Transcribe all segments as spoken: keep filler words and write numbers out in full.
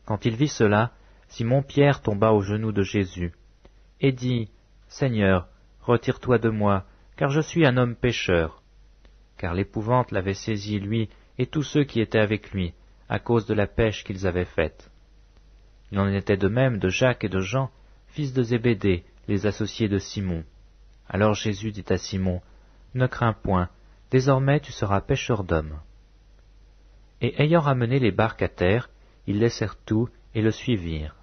Quand il vit cela, Simon-Pierre tomba aux genoux de Jésus, et dit, « Seigneur, retire-toi de moi, car je suis un homme pécheur. » Car l'épouvante l'avait saisi, lui et tous ceux qui étaient avec lui, à cause de la pêche qu'ils avaient faite. Il en était de même de Jacques et de Jean, fils de Zébédée, les associés de Simon. Alors Jésus dit à Simon, « Ne crains point, désormais tu seras pêcheur d'hommes. » Et ayant ramené les barques à terre, ils laissèrent tout et le suivirent.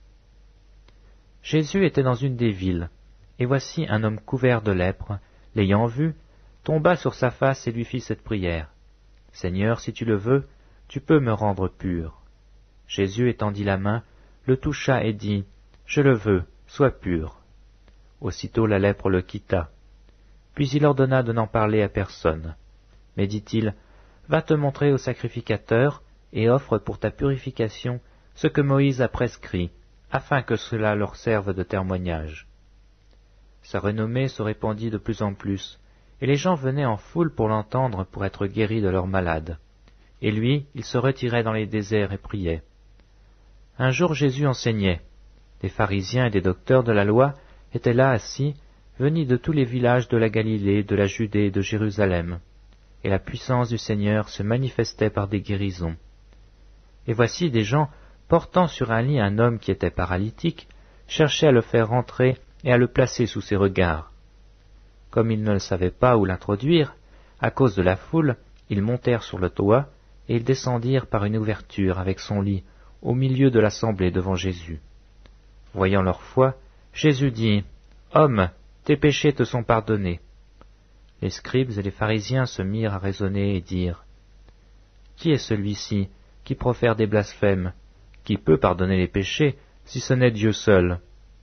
Jésus était dans une des villes, et voici un homme couvert de lèpre, l'ayant vu, tomba sur sa face et lui fit cette prière. « Seigneur, si tu le veux, tu peux me rendre pur. » Jésus étendit la main, le toucha et dit, « Je le veux, sois pur. » Aussitôt la lèpre le quitta. Puis il ordonna de n'en parler à personne. Mais dit-il, « Va te montrer au sacrificateur, et offre pour ta purification ce que Moïse a prescrit, afin que cela leur serve de témoignage. » Sa renommée se répandit de plus en plus, et les gens venaient en foule pour l'entendre pour être guéris de leurs malades. Et lui, il se retirait dans les déserts et priait. Un jour Jésus enseignait. Des pharisiens et des docteurs de la loi étaient là assis, venus de tous les villages de la Galilée, de la Judée et de Jérusalem. Et la puissance du Seigneur se manifestait par des guérisons. Et voici des gens, portant sur un lit un homme qui était paralytique, cherchaient à le faire rentrer et à le placer sous ses regards. Comme ils ne savaient pas où l'introduire, à cause de la foule, ils montèrent sur le toit, et ils descendirent par une ouverture avec son lit, au milieu de l'assemblée devant Jésus. Voyant leur foi, Jésus dit, « Homme, tes péchés te sont pardonnés. » Les scribes et les pharisiens se mirent à raisonner et dirent, « Qui est celui-ci qui profère des blasphèmes? Qui peut pardonner les péchés, si ce n'est Dieu seul ?»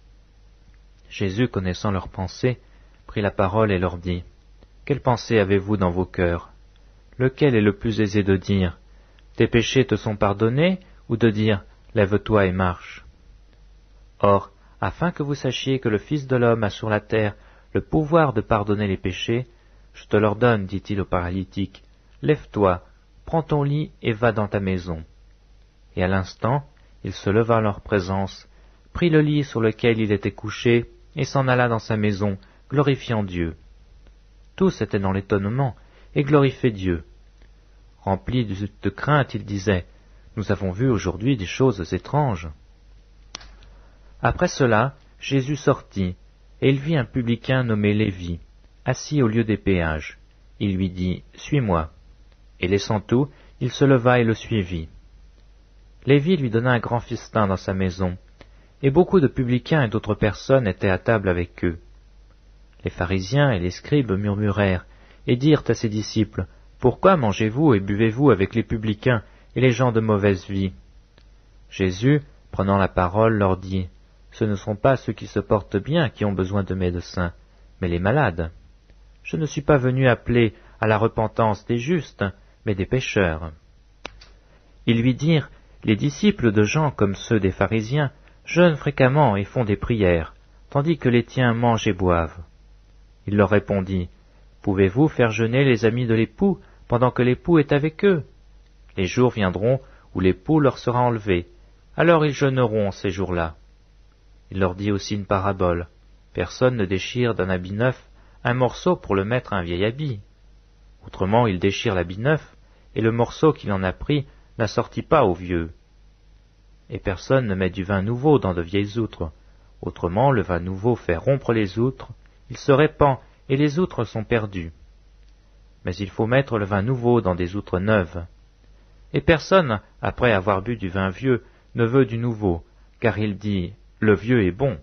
Jésus, connaissant leurs pensées, prit la parole et leur dit, « Quelle pensée avez-vous dans vos cœurs? Lequel est le plus aisé de dire, « Tes péchés te sont pardonnés » ou de dire, « Lève-toi et marche » Or, afin que vous sachiez que le Fils de l'homme a sur la terre le pouvoir de pardonner les péchés, je te l'ordonne, dit-il au paralytique, « Lève-toi, prends ton lit et va dans ta maison. » Et à l'instant, il se leva en leur présence, prit le lit sur lequel il était couché, et s'en alla dans sa maison, glorifiant Dieu. Tous étaient dans l'étonnement, et glorifiaient Dieu. Remplis de crainte, ils disaient, « Nous avons vu aujourd'hui des choses étranges. » Après cela, Jésus sortit, et il vit un publicain nommé Lévi, assis au lieu des péages. Il lui dit, « Suis-moi. » Et laissant tout, il se leva et le suivit. Lévi lui donna un grand festin dans sa maison, et beaucoup de publicains et d'autres personnes étaient à table avec eux. Les pharisiens et les scribes murmurèrent, et dirent à ses disciples, « Pourquoi mangez-vous et buvez-vous avec les publicains et les gens de mauvaise vie ?» Jésus, prenant la parole, leur dit, « Ce ne sont pas ceux qui se portent bien qui ont besoin de médecins, mais les malades. Je ne suis pas venu appeler à la repentance des justes, mais des pécheurs. » Ils lui dirent, « Les disciples de Jean, comme ceux des pharisiens, jeûnent fréquemment et font des prières, tandis que les tiens mangent et boivent. » Il leur répondit, « Pouvez-vous faire jeûner les amis de l'époux pendant que l'époux est avec eux? Les jours viendront où l'époux leur sera enlevé, alors ils jeûneront ces jours-là. » Il leur dit aussi une parabole. Personne ne déchire d'un habit neuf un morceau pour le mettre à un vieil habit. Autrement, il déchire l'habit neuf, et le morceau qu'il en a pris n'assortit pas au vieux. Et personne ne met du vin nouveau dans de vieilles outres. Autrement, le vin nouveau fait rompre les outres, il se répand, et les outres sont perdues. Mais il faut mettre le vin nouveau dans des outres neuves. Et personne, après avoir bu du vin vieux, ne veut du nouveau, car il dit, « Le vieux est bon. »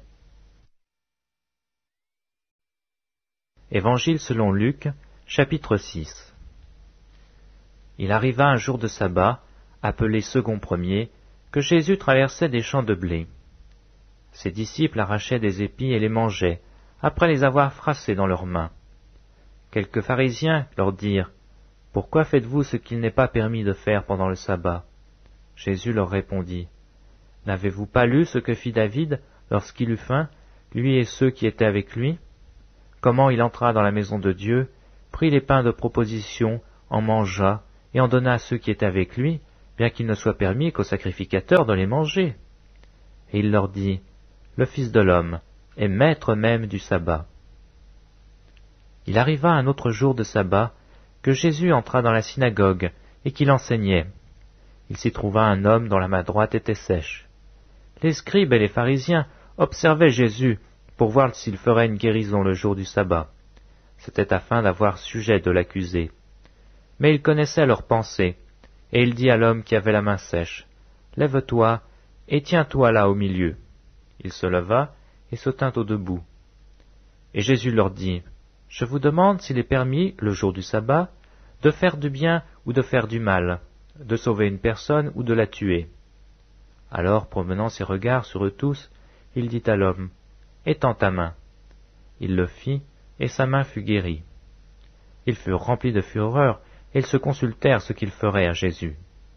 Évangile selon Luc, chapitre six. Il arriva un jour de sabbat, appelé second premier, que Jésus traversait des champs de blé. Ses disciples arrachaient des épis et les mangeaient, après les avoir froissés dans leurs mains. Quelques pharisiens leur dirent, « Pourquoi faites-vous ce qu'il n'est pas permis de faire pendant le sabbat ?» Jésus leur répondit, « N'avez-vous pas lu ce que fit David lorsqu'il eut faim, lui et ceux qui étaient avec lui? Comment il entra dans la maison de Dieu, prit les pains de proposition, en mangea, et en donna à ceux qui étaient avec lui, bien qu'il ne soit permis qu'aux sacrificateurs de les manger. Et il leur dit, le Fils de l'homme est maître même du sabbat. Il arriva un autre jour de sabbat, que Jésus entra dans la synagogue, et qu'il enseignait. Il s'y trouva un homme dont la main droite était sèche. Les scribes et les pharisiens observaient Jésus pour voir s'il ferait une guérison le jour du sabbat. C'était afin d'avoir sujet de l'accuser. Mais il connaissait leurs pensées, et il dit à l'homme qui avait la main sèche, « Lève-toi et tiens-toi là au milieu. » Il se leva et se tint au debout. Et Jésus leur dit, « Je vous demande s'il est permis, le jour du sabbat, de faire du bien ou de faire du mal, de sauver une personne ou de la tuer. » Alors, promenant ses regards sur eux tous, il dit à l'homme, « Étends ta main. » Il le fit, et sa main fut guérie. Ils furent remplis de fureur, et ils se consultèrent ce qu'ils feraient à Jésus.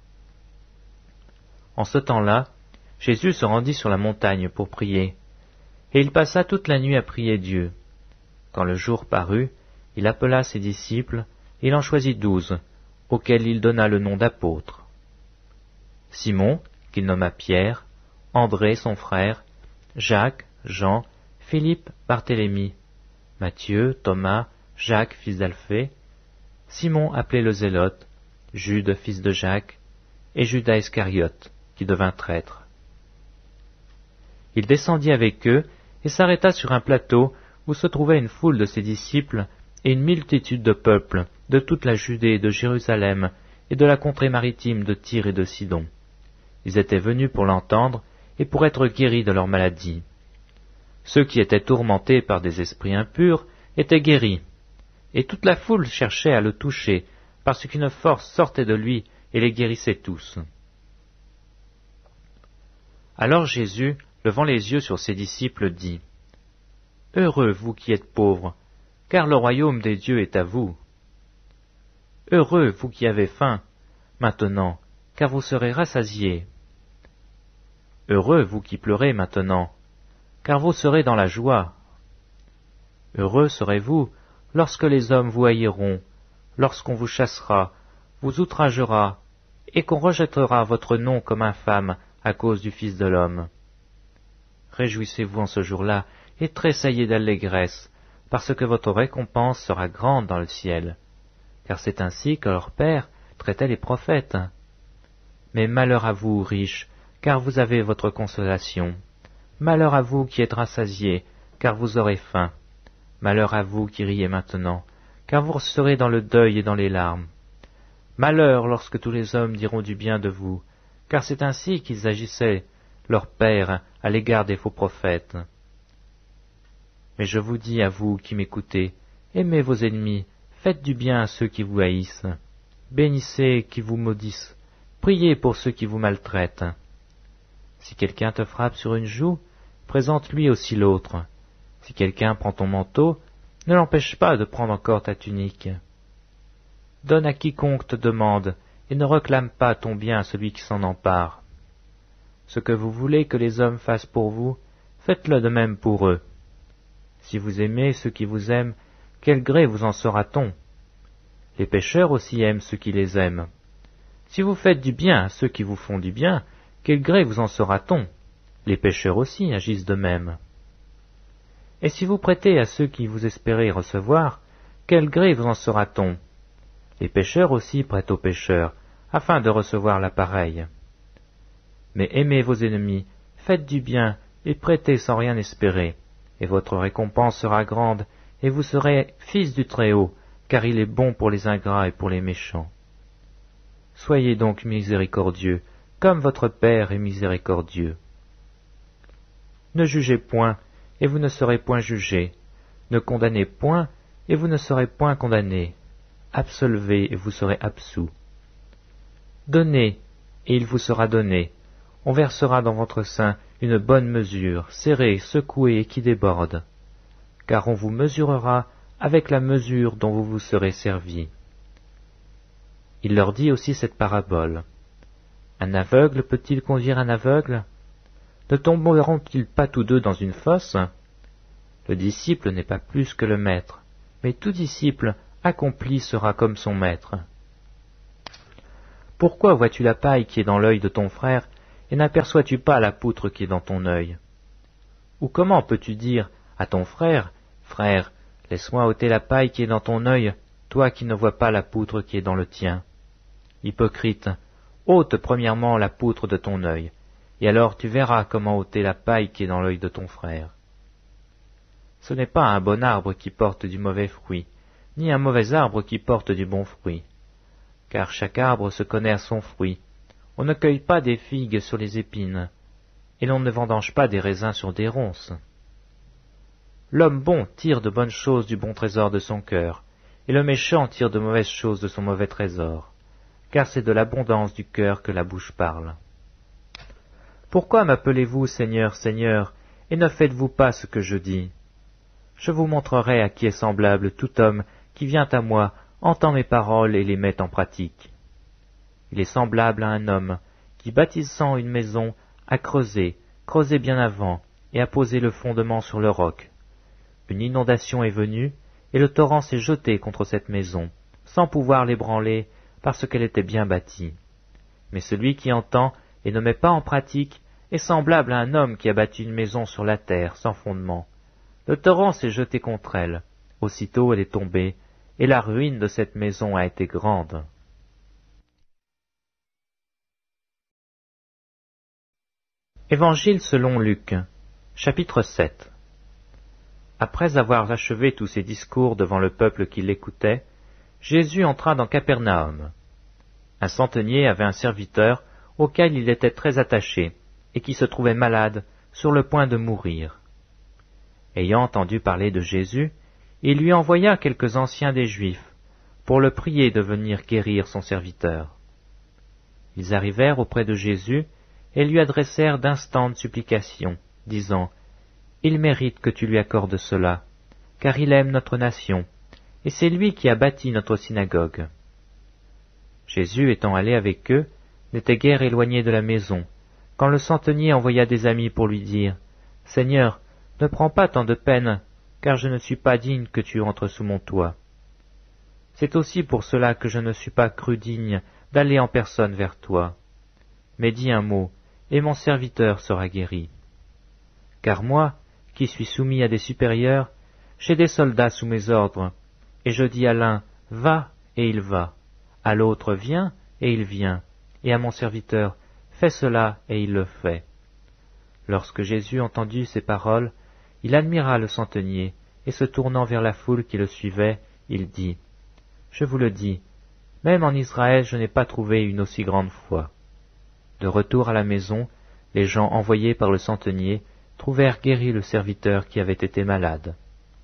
En ce temps-là, Jésus se rendit sur la montagne pour prier, et il passa toute la nuit à prier Dieu. Quand le jour parut, il appela ses disciples, et il en choisit douze, auxquels il donna le nom d'apôtres. Simon, qu'il nomma Pierre, André son frère, Jacques, Jean, Philippe, Barthélemy, Matthieu, Thomas, Jacques fils d'Alphée, Simon appelé le Zélote, Jude fils de Jacques, et Judas Iscariote, qui devint traître. Il descendit avec eux et s'arrêta sur un plateau où se trouvait une foule de ses disciples et une multitude de peuple de toute la Judée et de Jérusalem et de la contrée maritime de Tyr et de Sidon. Ils étaient venus pour l'entendre et pour être guéris de leur maladie. Ceux qui étaient tourmentés par des esprits impurs étaient guéris, et toute la foule cherchait à le toucher, parce qu'une force sortait de lui et les guérissait tous. Alors Jésus, levant les yeux sur ses disciples, dit, « Heureux vous qui êtes pauvres, car le royaume des dieux est à vous. Heureux vous qui avez faim, maintenant, car vous serez rassasiés. Heureux vous qui pleurez maintenant, car vous serez dans la joie. Heureux serez-vous lorsque les hommes vous haïront, lorsqu'on vous chassera, vous outragera, et qu'on rejettera votre nom comme infâme à cause du Fils de l'homme. Réjouissez-vous en ce jour-là, et tressaillez d'allégresse, parce que votre récompense sera grande dans le ciel, car c'est ainsi que leur Père traitait les prophètes. Mais malheur à vous, riches, car vous avez votre consolation. Malheur à vous qui êtes rassasiés, car vous aurez faim. Malheur à vous qui riez maintenant, car vous serez dans le deuil et dans les larmes. Malheur lorsque tous les hommes diront du bien de vous, car c'est ainsi qu'ils agissaient, leur Père, à l'égard des faux prophètes. Mais je vous dis à vous qui m'écoutez, aimez vos ennemis, faites du bien à ceux qui vous haïssent, bénissez qui vous maudissent, priez pour ceux qui vous maltraitent. Si quelqu'un te frappe sur une joue, présente-lui aussi l'autre. Si quelqu'un prend ton manteau, ne l'empêche pas de prendre encore ta tunique. Donne à quiconque te demande, et ne réclame pas ton bien à celui qui s'en empare. Ce que vous voulez que les hommes fassent pour vous, faites-le de même pour eux. Si vous aimez ceux qui vous aiment, quel gré vous en sera-t-on? Les pécheurs aussi aiment ceux qui les aiment. Si vous faites du bien à ceux qui vous font du bien, quel gré vous en sera-t-on? Les pécheurs aussi agissent de même. Et si vous prêtez à ceux qui vous espérez recevoir, quel gré vous en sera-t-on? Les pécheurs aussi prêtent aux pécheurs, afin de recevoir l'appareil. Mais aimez vos ennemis, faites du bien, et prêtez sans rien espérer, et votre récompense sera grande, et vous serez fils du Très-Haut, car il est bon pour les ingrats et pour les méchants. Soyez donc miséricordieux, comme votre Père est miséricordieux. Ne jugez point, et vous ne serez point jugés. Ne condamnez point, et vous ne serez point condamnés. Absolvez, et vous serez absous. Donnez, et il vous sera donné. On versera dans votre sein une bonne mesure, serrée, secouée et qui déborde. Car on vous mesurera avec la mesure dont vous vous serez servis. Il leur dit aussi cette parabole. Un aveugle peut-il conduire un aveugle? Ne tomberont-ils pas tous deux dans une fosse? Le disciple n'est pas plus que le maître, mais tout disciple accompli sera comme son maître. Pourquoi vois-tu la paille qui est dans l'œil de ton frère, et n'aperçois-tu pas la poutre qui est dans ton œil? Ou comment peux-tu dire à ton frère, frère, laisse-moi ôter la paille qui est dans ton œil, toi qui ne vois pas la poutre qui est dans le tien? Hypocrite, ôte premièrement la poutre de ton œil, et alors tu verras comment ôter la paille qui est dans l'œil de ton frère. Ce n'est pas un bon arbre qui porte du mauvais fruit, ni un mauvais arbre qui porte du bon fruit. Car chaque arbre se connaît à son fruit. On ne cueille pas des figues sur les épines, et l'on ne vendange pas des raisins sur des ronces. L'homme bon tire de bonnes choses du bon trésor de son cœur, et le méchant tire de mauvaises choses de son mauvais trésor, car c'est de l'abondance du cœur que la bouche parle. Pourquoi m'appelez-vous Seigneur, Seigneur, et ne faites-vous pas ce que je dis? Je vous montrerai à qui est semblable tout homme qui vient à moi, entend mes paroles et les met en pratique. Il est semblable à un homme qui, bâtissant une maison, a creusé, creusé bien avant, et a posé le fondement sur le roc. Une inondation est venue, et le torrent s'est jeté contre cette maison, sans pouvoir l'ébranler, parce qu'elle était bien bâtie. Mais celui qui entend et ne met pas en pratique est semblable à un homme qui a bâti une maison sur la terre, sans fondement. Le torrent s'est jeté contre elle, aussitôt elle est tombée, et la ruine de cette maison a été grande. Évangile selon Luc, chapitre sept. Après avoir achevé tous ses discours devant le peuple qui l'écoutait, Jésus entra dans Capernaum. Un centenier avait un serviteur auquel il était très attaché, et qui se trouvait malade, sur le point de mourir. Ayant entendu parler de Jésus, il lui envoya quelques anciens des Juifs, pour le prier de venir guérir son serviteur. Ils arrivèrent auprès de Jésus, et lui adressèrent d'instantes supplications, disant, « Il mérite que tu lui accordes cela, car il aime notre nation, et c'est lui qui a bâti notre synagogue. » Jésus, étant allé avec eux, n'était guère éloigné de la maison, quand le centenier envoya des amis pour lui dire, « Seigneur, ne prends pas tant de peine, car je ne suis pas digne que tu entres sous mon toit. C'est aussi pour cela que je ne suis pas cru digne d'aller en personne vers toi. Mais dis un mot, et mon serviteur sera guéri. Car moi, qui suis soumis à des supérieurs, j'ai des soldats sous mes ordres, et je dis à l'un, va, et il va, à l'autre, viens, et il vient, et à mon serviteur, fais cela, et il le fait. » Lorsque Jésus entendit ces paroles, il admira le centenier, et se tournant vers la foule qui le suivait, il dit, « Je vous le dis, même en Israël je n'ai pas trouvé une aussi grande foi. » De retour à la maison, les gens envoyés par le centenier trouvèrent guéri le serviteur qui avait été malade.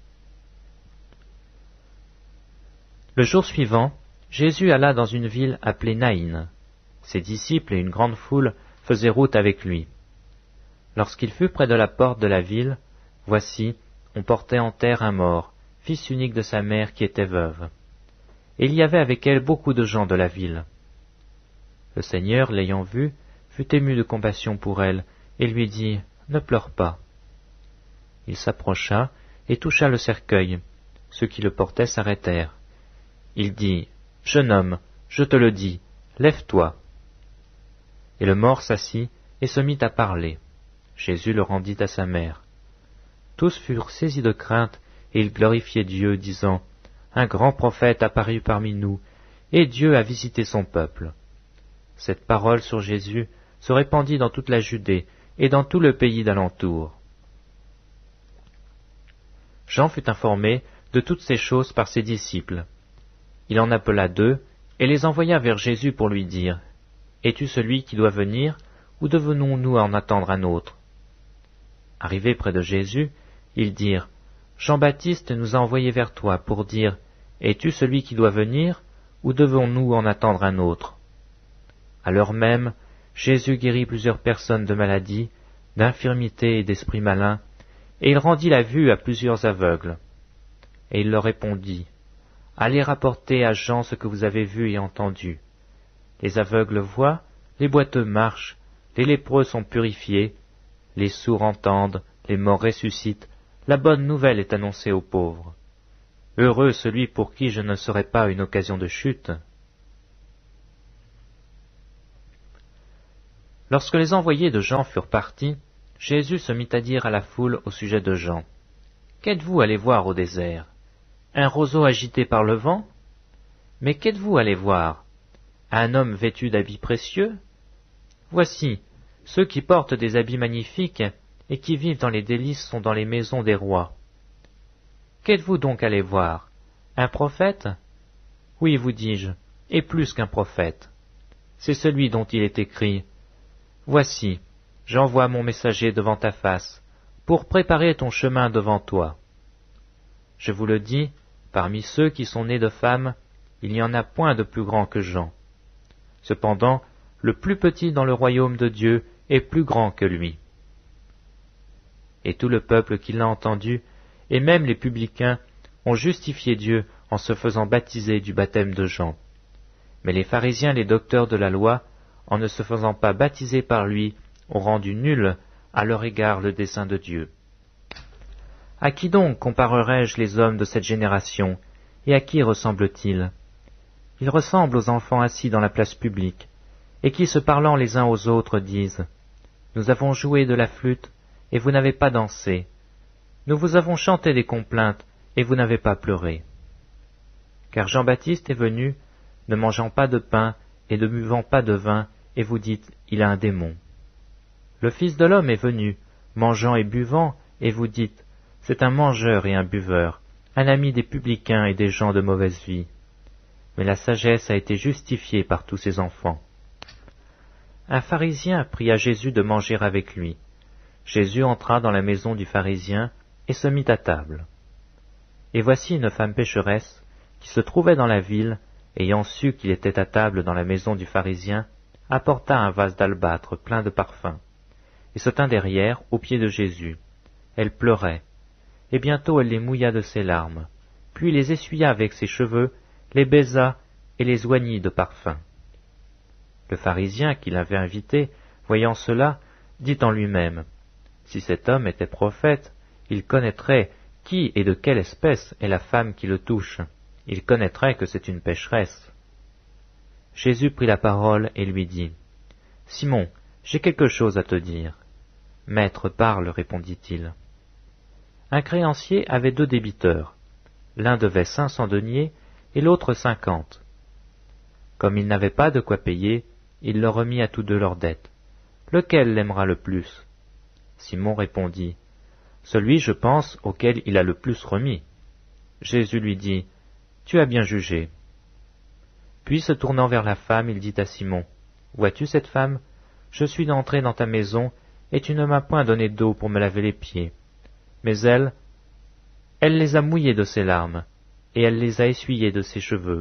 Le jour suivant, Jésus alla dans une ville appelée Naïn. Ses disciples et une grande foule faisaient route avec lui. Lorsqu'il fut près de la porte de la ville, voici, on portait en terre un mort, fils unique de sa mère qui était veuve. Et il y avait avec elle beaucoup de gens de la ville. Le Seigneur, l'ayant vue, fut ému de compassion pour elle, et lui dit, « Ne pleure pas. » Il s'approcha et toucha le cercueil. Ceux qui le portaient s'arrêtèrent. Il dit, « Jeune homme, je te le dis, lève-toi. » Et le mort s'assit et se mit à parler. Jésus le rendit à sa mère. Tous furent saisis de crainte, et ils glorifiaient Dieu, disant, « Un grand prophète apparut parmi nous, et Dieu a visité son peuple. » Cette parole sur Jésus se répandit dans toute la Judée et dans tout le pays d'alentour. Jean fut informé de toutes ces choses par ses disciples. Il en appela deux et les envoya vers Jésus pour lui dire, « Es-tu celui qui doit venir, ou devons-nous en attendre un autre ?» Arrivés près de Jésus, ils dirent, « Jean-Baptiste nous a envoyés vers toi pour dire, « Es-tu celui qui doit venir, ou devons-nous en attendre un autre ?» À l'heure même, Jésus guérit plusieurs personnes de maladies, d'infirmités et d'esprits malins, et il rendit la vue à plusieurs aveugles. Et il leur répondit, « Allez rapporter à Jean ce que vous avez vu et entendu. Les aveugles voient, les boiteux marchent, les lépreux sont purifiés, les sourds entendent, les morts ressuscitent, la bonne nouvelle est annoncée aux pauvres. Heureux celui pour qui je ne serai pas une occasion de chute. » Lorsque les envoyés de Jean furent partis, Jésus se mit à dire à la foule au sujet de Jean. « Qu'êtes-vous allé voir au désert? Un roseau agité par le vent? Mais qu'êtes-vous allé voir? Un homme vêtu d'habits précieux? Voici, ceux qui portent des habits magnifiques et qui vivent dans les délices sont dans les maisons des rois. Qu'êtes-vous donc allé voir? Un prophète? Oui, vous dis-je, et plus qu'un prophète. C'est celui dont il est écrit. Voici, j'envoie mon messager devant ta face, pour préparer ton chemin devant toi. Je vous le dis, parmi ceux qui sont nés de femmes, il n'y en a point de plus grand que Jean. Cependant, le plus petit dans le royaume de Dieu est plus grand que lui. » Et tout le peuple qui l'a entendu, et même les publicains, ont justifié Dieu en se faisant baptiser du baptême de Jean. Mais les pharisiens, les docteurs de la loi, en ne se faisant pas baptiser par lui, ont rendu nul à leur égard le dessein de Dieu. À qui donc comparerai-je les hommes de cette génération, et à qui ressemblent-ils? Ils ressemblent aux enfants assis dans la place publique, et qui, se parlant les uns aux autres, disent « Nous avons joué de la flûte, et vous n'avez pas dansé. Nous vous avons chanté des complaintes, et vous n'avez pas pleuré. » Car Jean-Baptiste est venu, ne mangeant pas de pain et ne buvant pas de vin, et vous dites « Il a un démon. » Le Fils de l'homme est venu, mangeant et buvant, et vous dites « C'est un mangeur et un buveur, un ami des publicains et des gens de mauvaise vie. » Mais la sagesse a été justifiée par tous ses enfants. Un pharisien pria Jésus de manger avec lui. Jésus entra dans la maison du pharisien et se mit à table. Et voici une femme pécheresse, qui se trouvait dans la ville, ayant su qu'il était à table dans la maison du pharisien, apporta un vase d'albâtre plein de parfums, et se tint derrière, aux pieds de Jésus. Elle pleurait, et bientôt elle les mouilla de ses larmes, puis les essuya avec ses cheveux, les baisa et les oignit de parfum. Le pharisien qui l'avait invité, voyant cela, dit en lui-même, « Si cet homme était prophète, il connaîtrait qui et de quelle espèce est la femme qui le touche. Il connaîtrait que c'est une pécheresse. » Jésus prit la parole et lui dit, « Simon, j'ai quelque chose à te dire. »« Maître, parle, répondit-il. » Un créancier avait deux débiteurs. L'un devait cinq cents deniers et l'autre cinquante. Comme il n'avait pas de quoi payer, il leur remit à tous deux leurs dettes. Lequel l'aimera le plus? Simon répondit, « Celui, je pense, auquel il a le plus remis. » Jésus lui dit, « Tu as bien jugé. » Puis se tournant vers la femme, il dit à Simon, « Vois-tu cette femme? Je suis entré dans ta maison, et tu ne m'as point donné d'eau pour me laver les pieds. Mais elle, elle les a mouillés de ses larmes, et elle les a essuyés de ses cheveux.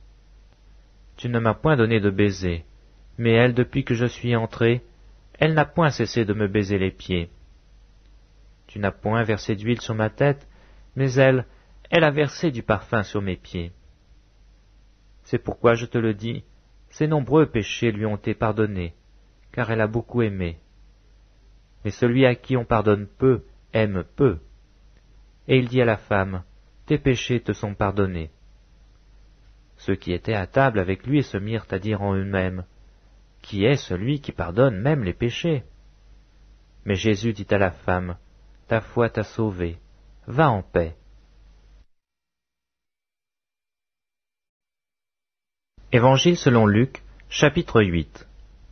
Tu ne m'as point donné de baiser, mais elle, depuis que je suis entré, elle n'a point cessé de me baiser les pieds. Tu n'as point versé d'huile sur ma tête, mais elle, elle a versé du parfum sur mes pieds. C'est pourquoi je te le dis, ses nombreux péchés lui ont été pardonnés, car elle a beaucoup aimé. Mais celui à qui on pardonne peu, aime peu. Et il dit à la femme, tes péchés te sont pardonnés. Ceux qui étaient à table avec lui se mirent à dire en eux-mêmes, qui est celui qui pardonne même les péchés? Mais Jésus dit à la femme, ta foi t'a sauvée, va en paix. Évangile selon Luc, chapitre huit.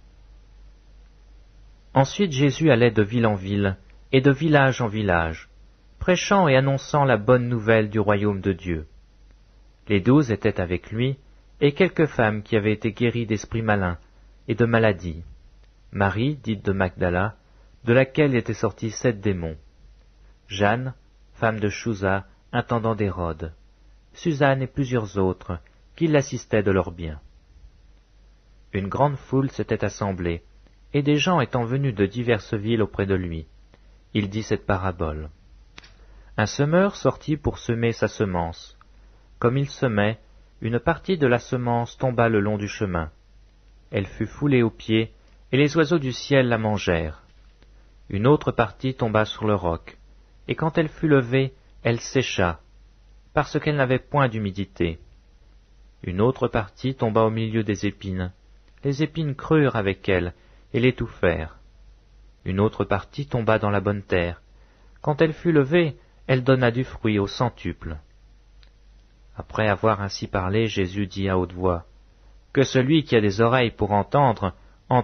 Ensuite Jésus allait de ville en ville, et de village en village, prêchant et annonçant la bonne nouvelle du royaume de Dieu. Les douze étaient avec lui, et quelques femmes qui avaient été guéries d'esprits malins et de maladies. Marie, dite de Magdala, de laquelle étaient sortis sept démons. Jeanne, femme de Chouza, intendant d'Hérode. Suzanne et plusieurs autres, qui l'assistaient de leurs biens. Une grande foule s'était assemblée, et des gens étant venus de diverses villes auprès de lui. Il dit cette parabole. Un semeur sortit pour semer sa semence. Comme il semait, une partie de la semence tomba le long du chemin. Elle fut foulée aux pieds, et les oiseaux du ciel la mangèrent. Une autre partie tomba sur le roc, et quand elle fut levée, elle sécha, parce qu'elle n'avait point d'humidité. Une autre partie tomba au milieu des épines. Les épines crurent avec elle, et l'étouffèrent. Une autre partie tomba dans la bonne terre. Quand elle fut levée, elle donna du fruit au centuple. Après avoir ainsi parlé, Jésus dit à haute voix, « Que celui qui a des oreilles pour entendre, entende !»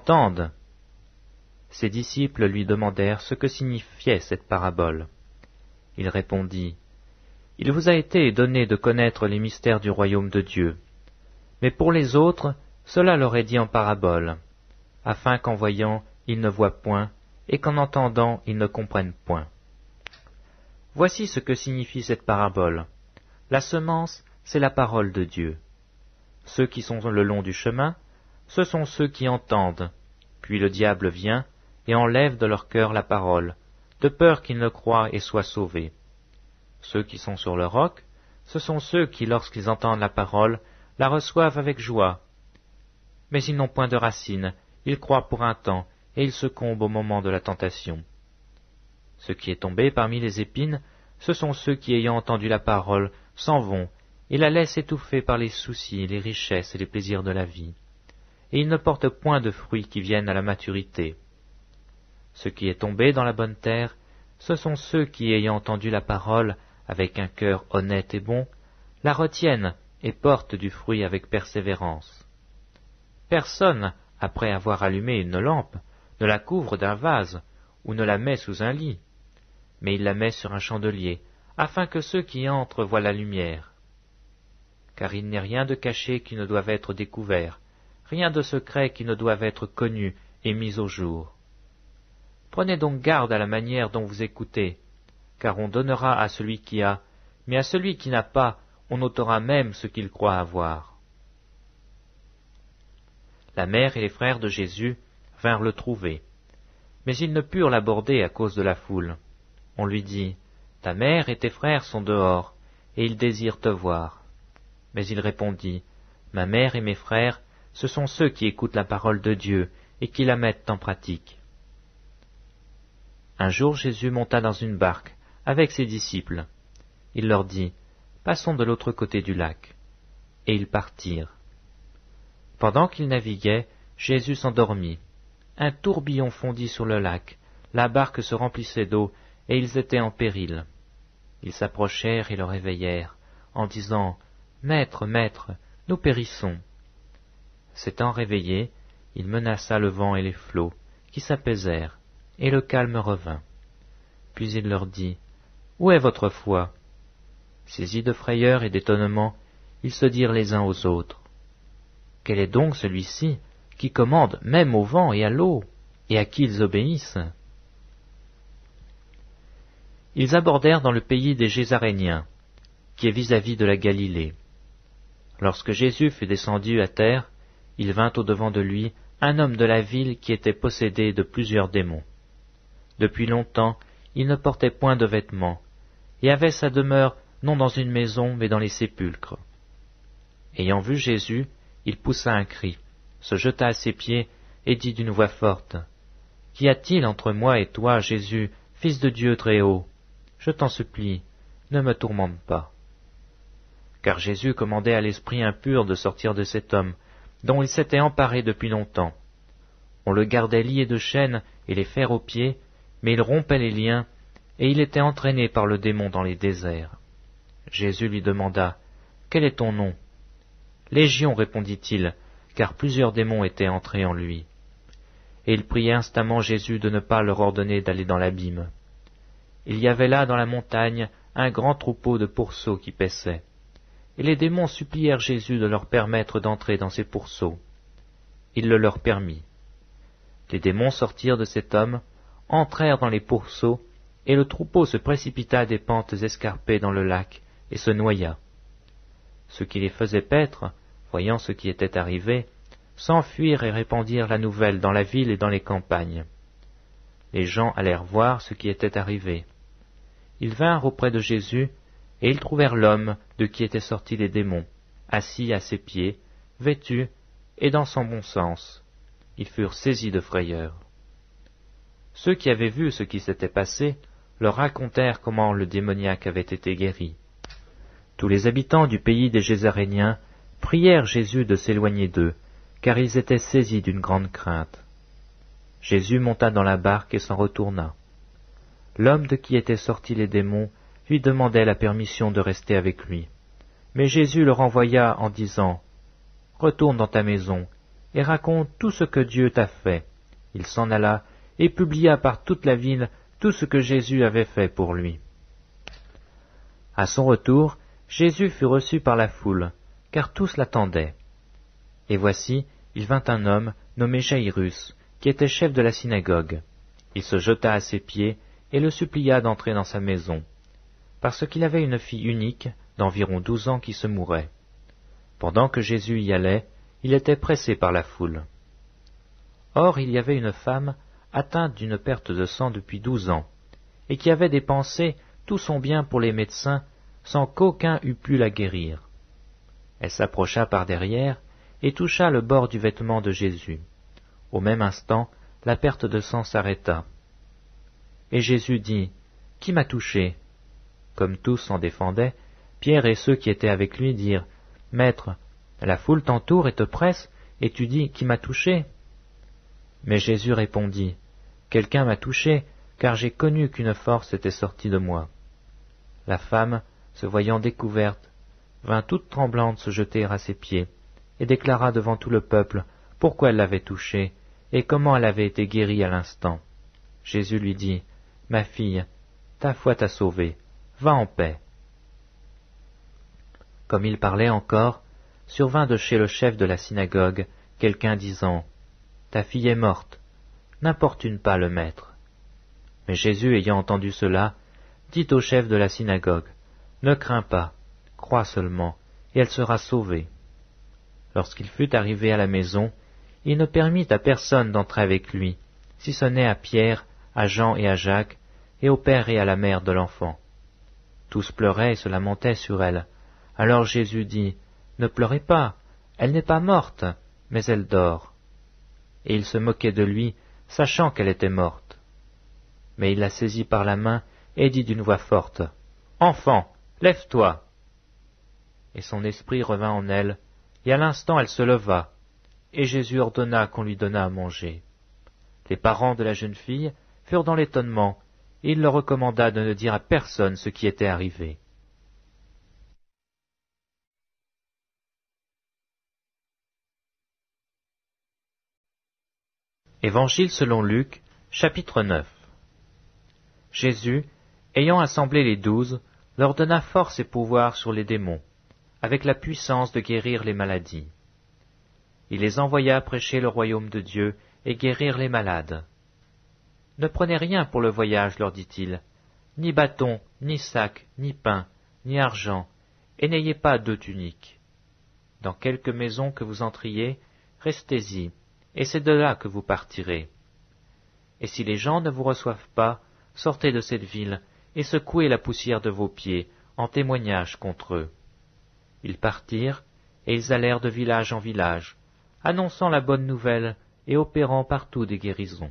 Ses disciples lui demandèrent ce que signifiait cette parabole. Il répondit, « Il vous a été donné de connaître les mystères du royaume de Dieu. Mais pour les autres, cela leur est dit en parabole, afin qu'en voyant, ils ne voient point, et qu'en entendant, ils ne comprennent point. Voici ce que signifie cette parabole. La semence, c'est la parole de Dieu. Ceux qui sont le long du chemin, ce sont ceux qui entendent. Puis le diable vient et enlève de leur cœur la parole, de peur qu'ils ne croient et soient sauvés. Ceux qui sont sur le roc, ce sont ceux qui, lorsqu'ils entendent la parole, la reçoivent avec joie. Mais ils n'ont point de racines, ils croient pour un temps, et ils succombent au moment de la tentation. Ce qui est tombé parmi les épines, ce sont ceux qui, ayant entendu la parole, s'en vont, et la laissent étouffer par les soucis, les richesses et les plaisirs de la vie. Et ils ne portent point de fruits qui viennent à la maturité. Ce qui est tombé dans la bonne terre, ce sont ceux qui, ayant entendu la parole, avec un cœur honnête et bon, la retiennent et portent du fruit avec persévérance. Personne, après avoir allumé une lampe, ne la couvre d'un vase, ou ne la met sous un lit, mais il la met sur un chandelier, afin que ceux qui entrent voient la lumière. Car il n'est rien de caché qui ne doive être découvert, rien de secret qui ne doive être connu et mis au jour. Prenez donc garde à la manière dont vous écoutez, car on donnera à celui qui a, mais à celui qui n'a pas, on ôtera même ce qu'il croit avoir. La mère et les frères de Jésus vinrent le trouver, mais ils ne purent l'aborder à cause de la foule. On lui dit, « Ta mère et tes frères sont dehors, et ils désirent te voir. » Mais il répondit, « Ma mère et mes frères, ce sont ceux qui écoutent la parole de Dieu et qui la mettent en pratique. » Un jour Jésus monta dans une barque avec ses disciples. Il leur dit, « Passons de l'autre côté du lac. » Et ils partirent. Pendant qu'ils naviguaient, Jésus s'endormit. Un tourbillon fondit sur le lac, la barque se remplissait d'eau, et ils étaient en péril. Ils s'approchèrent et le réveillèrent, en disant, « Maître, maître, nous périssons. » S'étant réveillé, il menaça le vent et les flots, qui s'apaisèrent, et le calme revint. Puis il leur dit, « Où est votre foi ?» Saisis de frayeur et d'étonnement, ils se dirent les uns aux autres, « Quel est donc celui-ci qui commande même au vent et à l'eau, et à qui ils obéissent ?» Ils abordèrent dans le pays des Gésaréniens, qui est vis-à-vis de la Galilée. Lorsque Jésus fut descendu à terre, il vint au-devant de lui un homme de la ville qui était possédé de plusieurs démons. Depuis longtemps, il ne portait point de vêtements, et avait sa demeure non dans une maison, mais dans les sépulcres. Ayant vu Jésus, il poussa un cri, se jeta à ses pieds, et dit d'une voix forte, « Qu'y a-t-il entre moi et toi, Jésus, Fils de Dieu très haut ? Je t'en supplie, ne me tourmente pas. » Car Jésus commandait à l'esprit impur de sortir de cet homme, dont il s'était emparé depuis longtemps. On le gardait lié de chaînes et les fers aux pieds, mais il rompait les liens, et il était entraîné par le démon dans les déserts. Jésus lui demanda, « Quel est ton nom ?» « Légion, répondit-il, car plusieurs démons étaient entrés en lui. Et il priait instamment Jésus de ne pas leur ordonner d'aller dans l'abîme. Il y avait là dans la montagne un grand troupeau de pourceaux qui paissaient. Et les démons supplièrent Jésus de leur permettre d'entrer dans ces pourceaux. Il le leur permit. Les démons sortirent de cet homme, entrèrent dans les pourceaux, et le troupeau se précipita des pentes escarpées dans le lac, et se noya. Ceux qui les faisaient paître, voyant ce qui était arrivé, s'enfuirent et répandirent la nouvelle dans la ville et dans les campagnes. Les gens allèrent voir ce qui était arrivé. Ils vinrent auprès de Jésus, et ils trouvèrent l'homme de qui étaient sortis les démons, assis à ses pieds, vêtu, et dans son bon sens. Ils furent saisis de frayeur. Ceux qui avaient vu ce qui s'était passé leur racontèrent comment le démoniaque avait été guéri. Tous les habitants du pays des Gésaréniens prièrent Jésus de s'éloigner d'eux, car ils étaient saisis d'une grande crainte. Jésus monta dans la barque et s'en retourna. L'homme de qui étaient sortis les démons lui demandait la permission de rester avec lui. Mais Jésus le renvoya en disant, « Retourne dans ta maison et raconte tout ce que Dieu t'a fait. » Il s'en alla et publia par toute la ville tout ce que Jésus avait fait pour lui. À son retour, Jésus fut reçu par la foule, car tous l'attendaient. Et voici, il vint un homme nommé Jaïrus, qui était chef de la synagogue. Il se jeta à ses pieds et le supplia d'entrer dans sa maison, parce qu'il avait une fille unique d'environ douze ans qui se mourait. Pendant que Jésus y allait, il était pressé par la foule. Or il y avait une femme atteinte d'une perte de sang depuis douze ans, et qui avait dépensé tout son bien pour les médecins, sans qu'aucun eût pu la guérir. Elle s'approcha par derrière et toucha le bord du vêtement de Jésus. Au même instant, la perte de sang s'arrêta. Et Jésus dit, « Qui m'a touché ?» Comme tous s'en défendaient, Pierre et ceux qui étaient avec lui dirent, « Maître, la foule t'entoure et te presse, et tu dis, qui m'a touché ?» Mais Jésus répondit, « Quelqu'un m'a touché, car j'ai connu qu'une force était sortie de moi. » La femme, se voyant découverte, vint toute tremblante se jeter à ses pieds, et déclara devant tout le peuple pourquoi elle l'avait touché, et comment elle avait été guérie à l'instant. Jésus lui dit, « Ma fille, ta foi t'a sauvée, va en paix. » Comme il parlait encore, survint de chez le chef de la synagogue quelqu'un disant, « Ta fille est morte, n'importune pas le maître. » Mais Jésus, ayant entendu cela, dit au chef de la synagogue, « Ne crains pas, crois seulement, et elle sera sauvée. » Lorsqu'il fut arrivé à la maison, il ne permit à personne d'entrer avec lui, si ce n'est à Pierre, à Jean et à Jacques, et au père et à la mère de l'enfant. Tous pleuraient et se lamentaient sur elle. Alors Jésus dit, « Ne pleurez pas, elle n'est pas morte, mais elle dort. » Et il se moquait de lui, sachant qu'elle était morte. Mais il la saisit par la main et dit d'une voix forte, « Enfant, lève-toi !» Et son esprit revint en elle, et à l'instant elle se leva, et Jésus ordonna qu'on lui donnât à manger. Les parents de la jeune fille furent dans l'étonnement, et il leur recommanda de ne dire à personne ce qui était arrivé. Évangile selon Luc, chapitre neuf. Jésus, ayant assemblé les douze, leur donna force et pouvoir sur les démons, avec la puissance de guérir les maladies. Il les envoya prêcher le royaume de Dieu et guérir les malades. « Ne prenez rien pour le voyage, leur dit-il, ni bâton, ni sac, ni pain, ni argent, et n'ayez pas deux tuniques. Dans quelque maison que vous entriez, restez-y, et c'est de là que vous partirez. Et si les gens ne vous reçoivent pas, sortez de cette ville, et secouez la poussière de vos pieds, en témoignage contre eux. » Ils partirent, et ils allèrent de village en village, annonçant la bonne nouvelle et opérant partout des guérisons.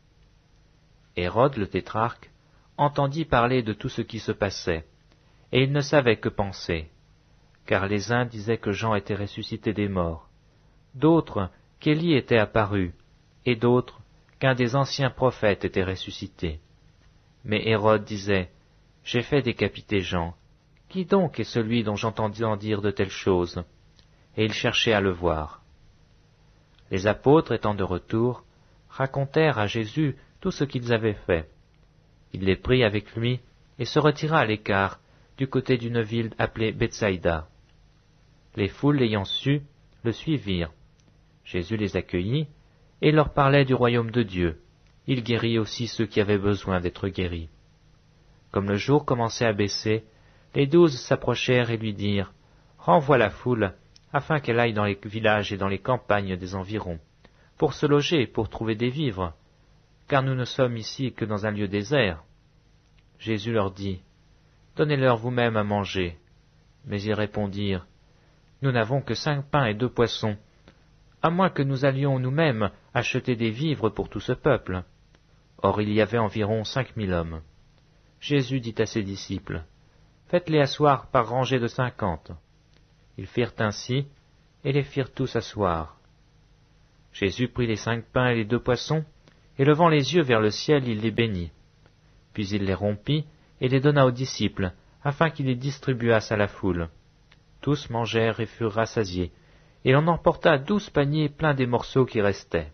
Hérode le tétrarque entendit parler de tout ce qui se passait, et il ne savait que penser, car les uns disaient que Jean était ressuscité des morts, d'autres qu'Élie était apparu, et d'autres qu'un des anciens prophètes était ressuscité. Mais Hérode disait, « J'ai fait décapiter Jean. Qui donc est celui dont j'entendis en dire de telles choses ?» Et il cherchait à le voir. Les apôtres, étant de retour, racontèrent à Jésus tout ce qu'ils avaient fait. Il les prit avec lui et se retira à l'écart, du côté d'une ville appelée Bethsaïda. Les foules l'ayant su, le suivirent. Jésus les accueillit et leur parlait du royaume de Dieu. Il guérit aussi ceux qui avaient besoin d'être guéris. Comme le jour commençait à baisser, les douze s'approchèrent et lui dirent, « Renvoie la foule, afin qu'elle aille dans les villages et dans les campagnes des environs, pour se loger, pour trouver des vivres, car nous ne sommes ici que dans un lieu désert. » Jésus leur dit, « Donnez-leur vous-même à manger. » Mais ils répondirent, « Nous n'avons que cinq pains et deux poissons, à moins que nous allions nous-mêmes acheter des vivres pour tout ce peuple. » Or il y avait environ cinq mille hommes. Jésus dit à ses disciples, « Faites-les asseoir par rangées de cinquante. » Ils firent ainsi, et les firent tous asseoir. Jésus prit les cinq pains et les deux poissons, et levant les yeux vers le ciel, il les bénit. Puis il les rompit et les donna aux disciples, afin qu'ils les distribuassent à la foule. Tous mangèrent et furent rassasiés, et l'on emporta douze paniers pleins des morceaux qui restaient.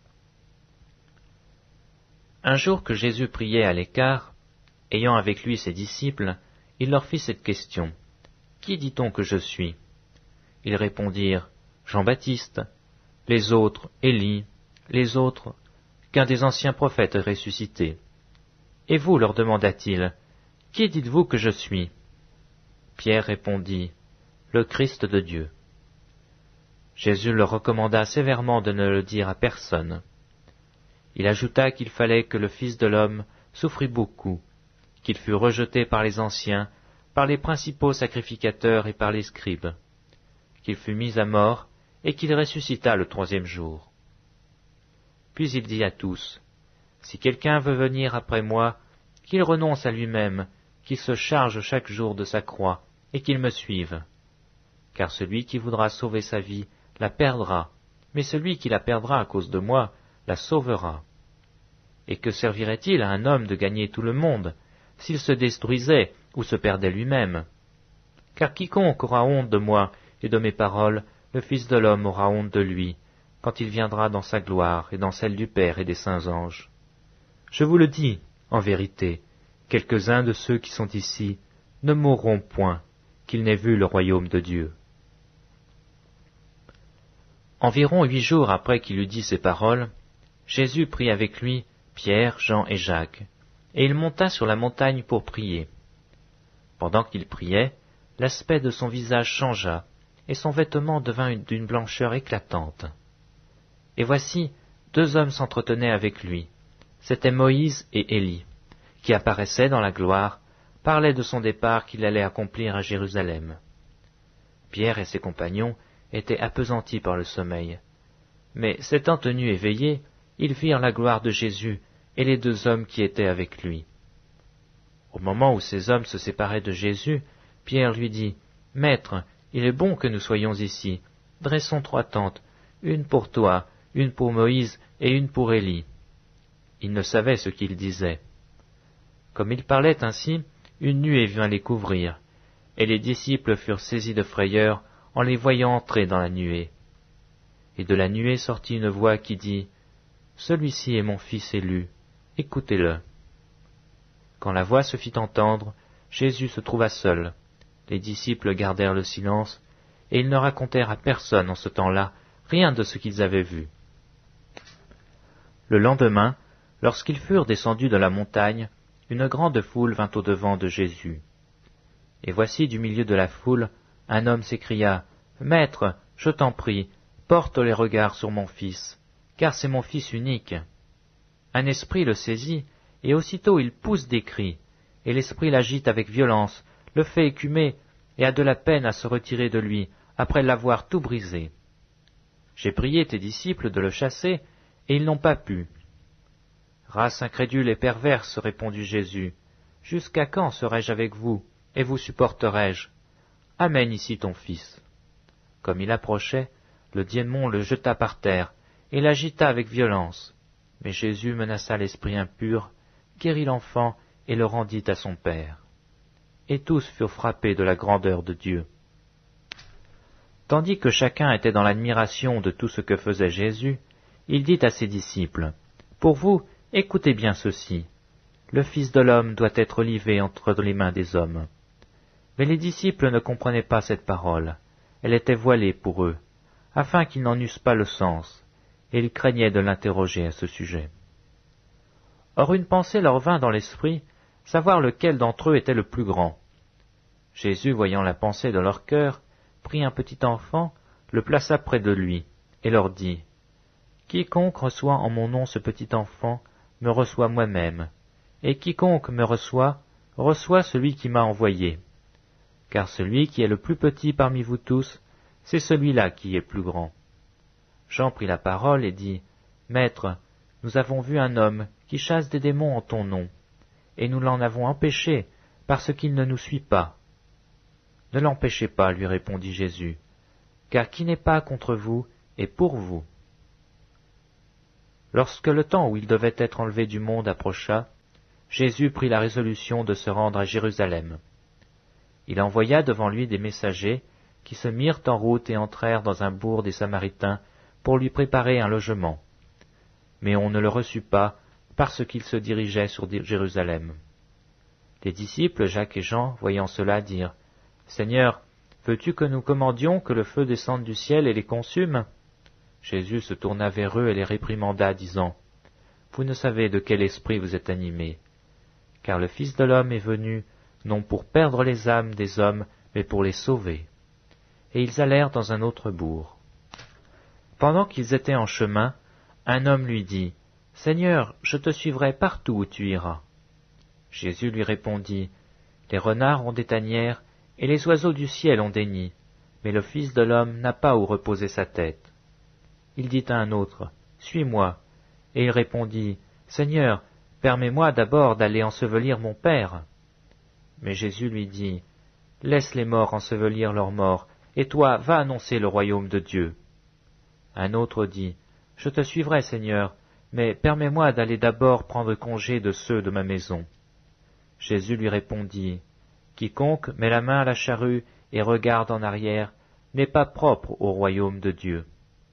Un jour que Jésus priait à l'écart, ayant avec lui ses disciples, il leur fit cette question. « Qui dit-on que je suis » Ils répondirent « Jean-Baptiste », les autres « Élie », les autres « qu'un des anciens prophètes est ressuscité ». Et vous, leur demanda-t-il, « Qui dites-vous que je suis » Pierre répondit, « Le Christ de Dieu ». Jésus leur recommanda sévèrement de ne le dire à personne. Il ajouta qu'il fallait que le Fils de l'homme souffrit beaucoup, qu'il fût rejeté par les anciens, par les principaux sacrificateurs et par les scribes, qu'il fût mis à mort et qu'il ressuscita le troisième jour. Puis il dit à tous, « Si quelqu'un veut venir après moi, qu'il renonce à lui-même, qu'il se charge chaque jour de sa croix, et qu'il me suive. Car celui qui voudra sauver sa vie la perdra, mais celui qui la perdra à cause de moi la sauvera. Et que servirait-il à un homme de gagner tout le monde, s'il se détruisait ou se perdait lui-même? Car quiconque aura honte de moi et de mes paroles, le Fils de l'homme aura honte de lui, quand il viendra dans sa gloire et dans celle du Père et des saints anges. Je vous le dis, en vérité, quelques-uns de ceux qui sont ici ne mourront point, qu'ils n'aient vu le royaume de Dieu. » Environ huit jours après qu'il eut dit ces paroles, Jésus prit avec lui Pierre, Jean et Jacques, et il monta sur la montagne pour prier. Pendant qu'il priait, l'aspect de son visage changea, et son vêtement devint d'une blancheur éclatante. Et voici, deux hommes s'entretenaient avec lui. C'étaient Moïse et Élie, qui apparaissaient dans la gloire, parlaient de son départ qu'il allait accomplir à Jérusalem. Pierre et ses compagnons étaient appesantis par le sommeil. Mais s'étant tenus éveillés, ils virent la gloire de Jésus et les deux hommes qui étaient avec lui. Au moment où ces hommes se séparaient de Jésus, Pierre lui dit, « Maître, il est bon que nous soyons ici. Dressons trois tentes, une pour toi, une pour Moïse et une pour Élie. » Il ne savait ce qu'il disait. Comme il parlait ainsi, une nuée vint les couvrir, et les disciples furent saisis de frayeur en les voyant entrer dans la nuée. Et de la nuée sortit une voix qui dit, « Celui-ci est mon fils élu, écoutez-le. » Quand la voix se fit entendre, Jésus se trouva seul. Les disciples gardèrent le silence, et ils ne racontèrent à personne en ce temps-là rien de ce qu'ils avaient vu. Le lendemain, lorsqu'ils furent descendus de la montagne, une grande foule vint au-devant de Jésus. Et voici du milieu de la foule, un homme s'écria, « Maître, je t'en prie, porte les regards sur mon fils, car c'est mon fils unique. » Un esprit le saisit, et aussitôt il pousse des cris, et l'esprit l'agite avec violence, le fait écumer, et a de la peine à se retirer de lui, après l'avoir tout brisé. J'ai prié tes disciples de le chasser, et ils n'ont pas pu. Race incrédule et perverse, répondit Jésus, jusqu'à quand serai-je avec vous, et vous supporterai-je? Amène ici ton fils. Comme il approchait, le démon le jeta par terre, et l'agita avec violence. Mais Jésus menaça l'esprit impur, guérit l'enfant, et le rendit à son père. Et tous furent frappés de la grandeur de Dieu. Tandis que chacun était dans l'admiration de tout ce que faisait Jésus, il dit à ses disciples, « Pour vous, écoutez bien ceci. Le Fils de l'homme doit être livré entre les mains des hommes. » Mais les disciples ne comprenaient pas cette parole. Elle était voilée pour eux, afin qu'ils n'en eussent pas le sens, et ils craignaient de l'interroger à ce sujet. Or une pensée leur vint dans l'esprit, savoir lequel d'entre eux était le plus grand. Jésus, voyant la pensée de leur cœur, prit un petit enfant, le plaça près de lui, et leur dit, « Quiconque reçoit en mon nom ce petit enfant, me reçoit moi-même, et quiconque me reçoit, reçoit celui qui m'a envoyé. Car celui qui est le plus petit parmi vous tous, c'est celui-là qui est plus grand. » Jean prit la parole et dit, « Maître, nous avons vu un homme qui chasse des démons en ton nom, et nous l'en avons empêché, parce qu'il ne nous suit pas. » « Ne l'empêchez pas, lui répondit Jésus, car qui n'est pas contre vous est pour vous. » Lorsque le temps où il devait être enlevé du monde approcha, Jésus prit la résolution de se rendre à Jérusalem. Il envoya devant lui des messagers qui se mirent en route et entrèrent dans un bourg des Samaritains pour lui préparer un logement. Mais on ne le reçut pas parce qu'il se dirigeait sur Jérusalem. Les disciples, Jacques et Jean, voyant cela, dirent « Seigneur, veux-tu que nous commandions que le feu descende du ciel et les consume ?» Jésus se tourna vers eux et les réprimanda, disant « Vous ne savez de quel esprit vous êtes animés, car le Fils de l'homme est venu, non pour perdre les âmes des hommes, mais pour les sauver. » Et ils allèrent dans un autre bourg. Pendant qu'ils étaient en chemin, un homme lui dit « Seigneur, je te suivrai partout où tu iras. » Jésus lui répondit « Les renards ont des tanières, et les oiseaux du ciel ont des nids, mais le Fils de l'homme n'a pas où reposer sa tête. » Il dit à un autre « Suis-moi. » Et il répondit « Seigneur, permets-moi d'abord d'aller ensevelir mon Père. » Mais Jésus lui dit « Laisse les morts ensevelir leurs morts, et toi, va annoncer le royaume de Dieu. » Un autre dit « Je te suivrai, Seigneur, mais permets-moi d'aller d'abord prendre congé de ceux de ma maison. » Jésus lui répondit « Quiconque met la main à la charrue et regarde en arrière n'est pas propre au royaume de Dieu. »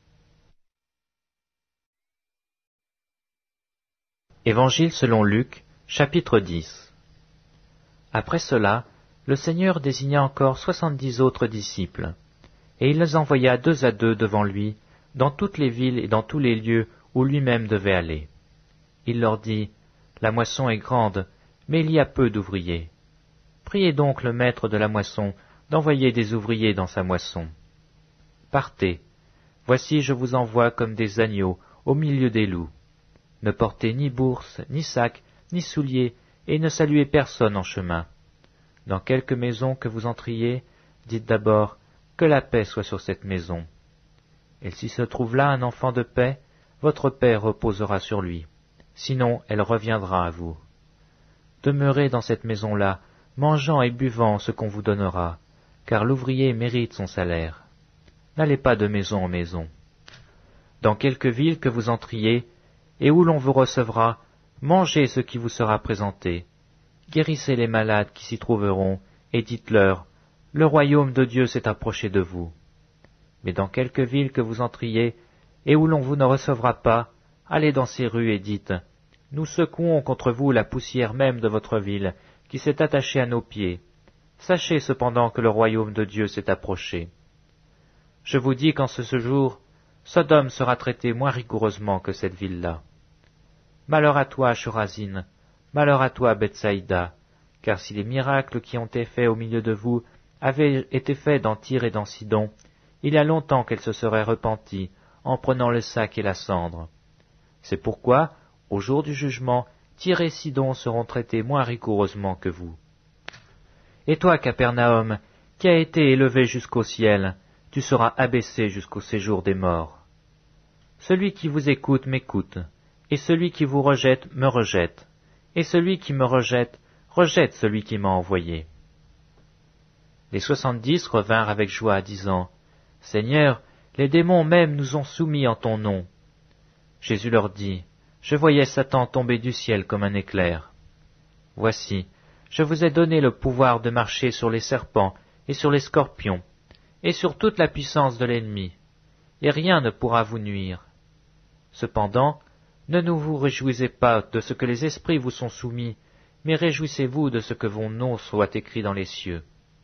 Évangile selon Luc, chapitre dix. Après cela, le Seigneur désigna encore soixante-dix autres disciples, et il les envoya deux à deux devant lui, dans toutes les villes et dans tous les lieux où lui-même devait aller. Il leur dit, « La moisson est grande, mais il y a peu d'ouvriers. Priez donc le maître de la moisson d'envoyer des ouvriers dans sa moisson. Partez, voici je vous envoie comme des agneaux au milieu des loups. Ne portez ni bourse, ni sac, ni souliers, et ne saluez personne en chemin. Dans quelque maison que vous entriez, dites d'abord « Que la paix soit sur cette maison. » Et s'il se trouve là un enfant de paix, votre paix reposera sur lui. Sinon, elle reviendra à vous. Demeurez dans cette maison-là, mangeant et buvant ce qu'on vous donnera, car l'ouvrier mérite son salaire. N'allez pas de maison en maison. Dans quelque ville que vous entriez, et où l'on vous recevra, mangez ce qui vous sera présenté. Guérissez les malades qui s'y trouveront, et dites-leur, « Le royaume de Dieu s'est approché de vous. » Mais dans quelque ville que vous entriez, et où l'on vous ne recevra pas, allez dans ces rues et dites, « Nous secouons contre vous la poussière même de votre ville, qui s'est attachée à nos pieds. Sachez cependant que le royaume de Dieu s'est approché. » Je vous dis qu'en ce jour, Sodome sera traité moins rigoureusement que cette ville-là. Malheur à toi, Chorazine, malheur à toi, Bethsaïda, car si les miracles qui ont été faits au milieu de vous avaient été faits dans Tyr et dans Sidon, il y a longtemps qu'elle se serait repentie en prenant le sac et la cendre. C'est pourquoi, au jour du jugement, Tyr et Sidon seront traités moins rigoureusement que vous. Et toi, Capernaum, qui as été élevé jusqu'au ciel, tu seras abaissé jusqu'au séjour des morts. Celui qui vous écoute m'écoute, et celui qui vous rejette me rejette, et celui qui me rejette rejette celui qui m'a envoyé. Les soixante-dix revinrent avec joie, disant, « Seigneur, les démons même nous ont soumis en ton nom. » Jésus leur dit, « Je voyais Satan tomber du ciel comme un éclair. Voici, je vous ai donné le pouvoir de marcher sur les serpents et sur les scorpions, et sur toute la puissance de l'ennemi, et rien ne pourra vous nuire. Cependant, ne nous vous réjouissez pas de ce que les esprits vous sont soumis, mais réjouissez-vous de ce que vos noms soient écrits dans les cieux. »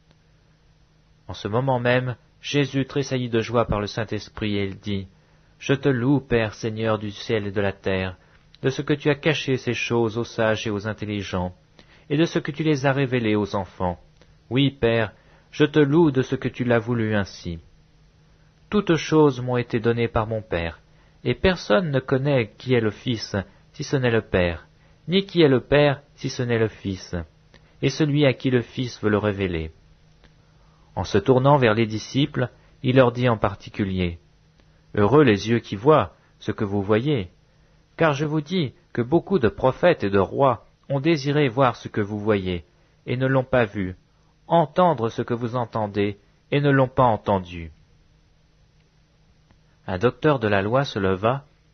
En ce moment même, Jésus tressaillit de joie par le Saint-Esprit, et il dit, « Je te loue, Père Seigneur du ciel et de la terre, de ce que tu as caché ces choses aux sages et aux intelligents, et de ce que tu les as révélées aux enfants. Oui, Père, je te loue de ce que tu l'as voulu ainsi. Toutes choses m'ont été données par mon Père, et personne ne connaît qui est le Fils, si ce n'est le Père, ni qui est le Père, si ce n'est le Fils, et celui à qui le Fils veut le révéler. » En se tournant vers les disciples, il leur dit en particulier, « Heureux les yeux qui voient ce que vous voyez, car je vous dis que beaucoup de prophètes et de rois ont désiré voir ce que vous voyez, et ne l'ont pas vu, entendre ce que vous entendez, et ne l'ont pas entendu. » Un docteur de la loi se leva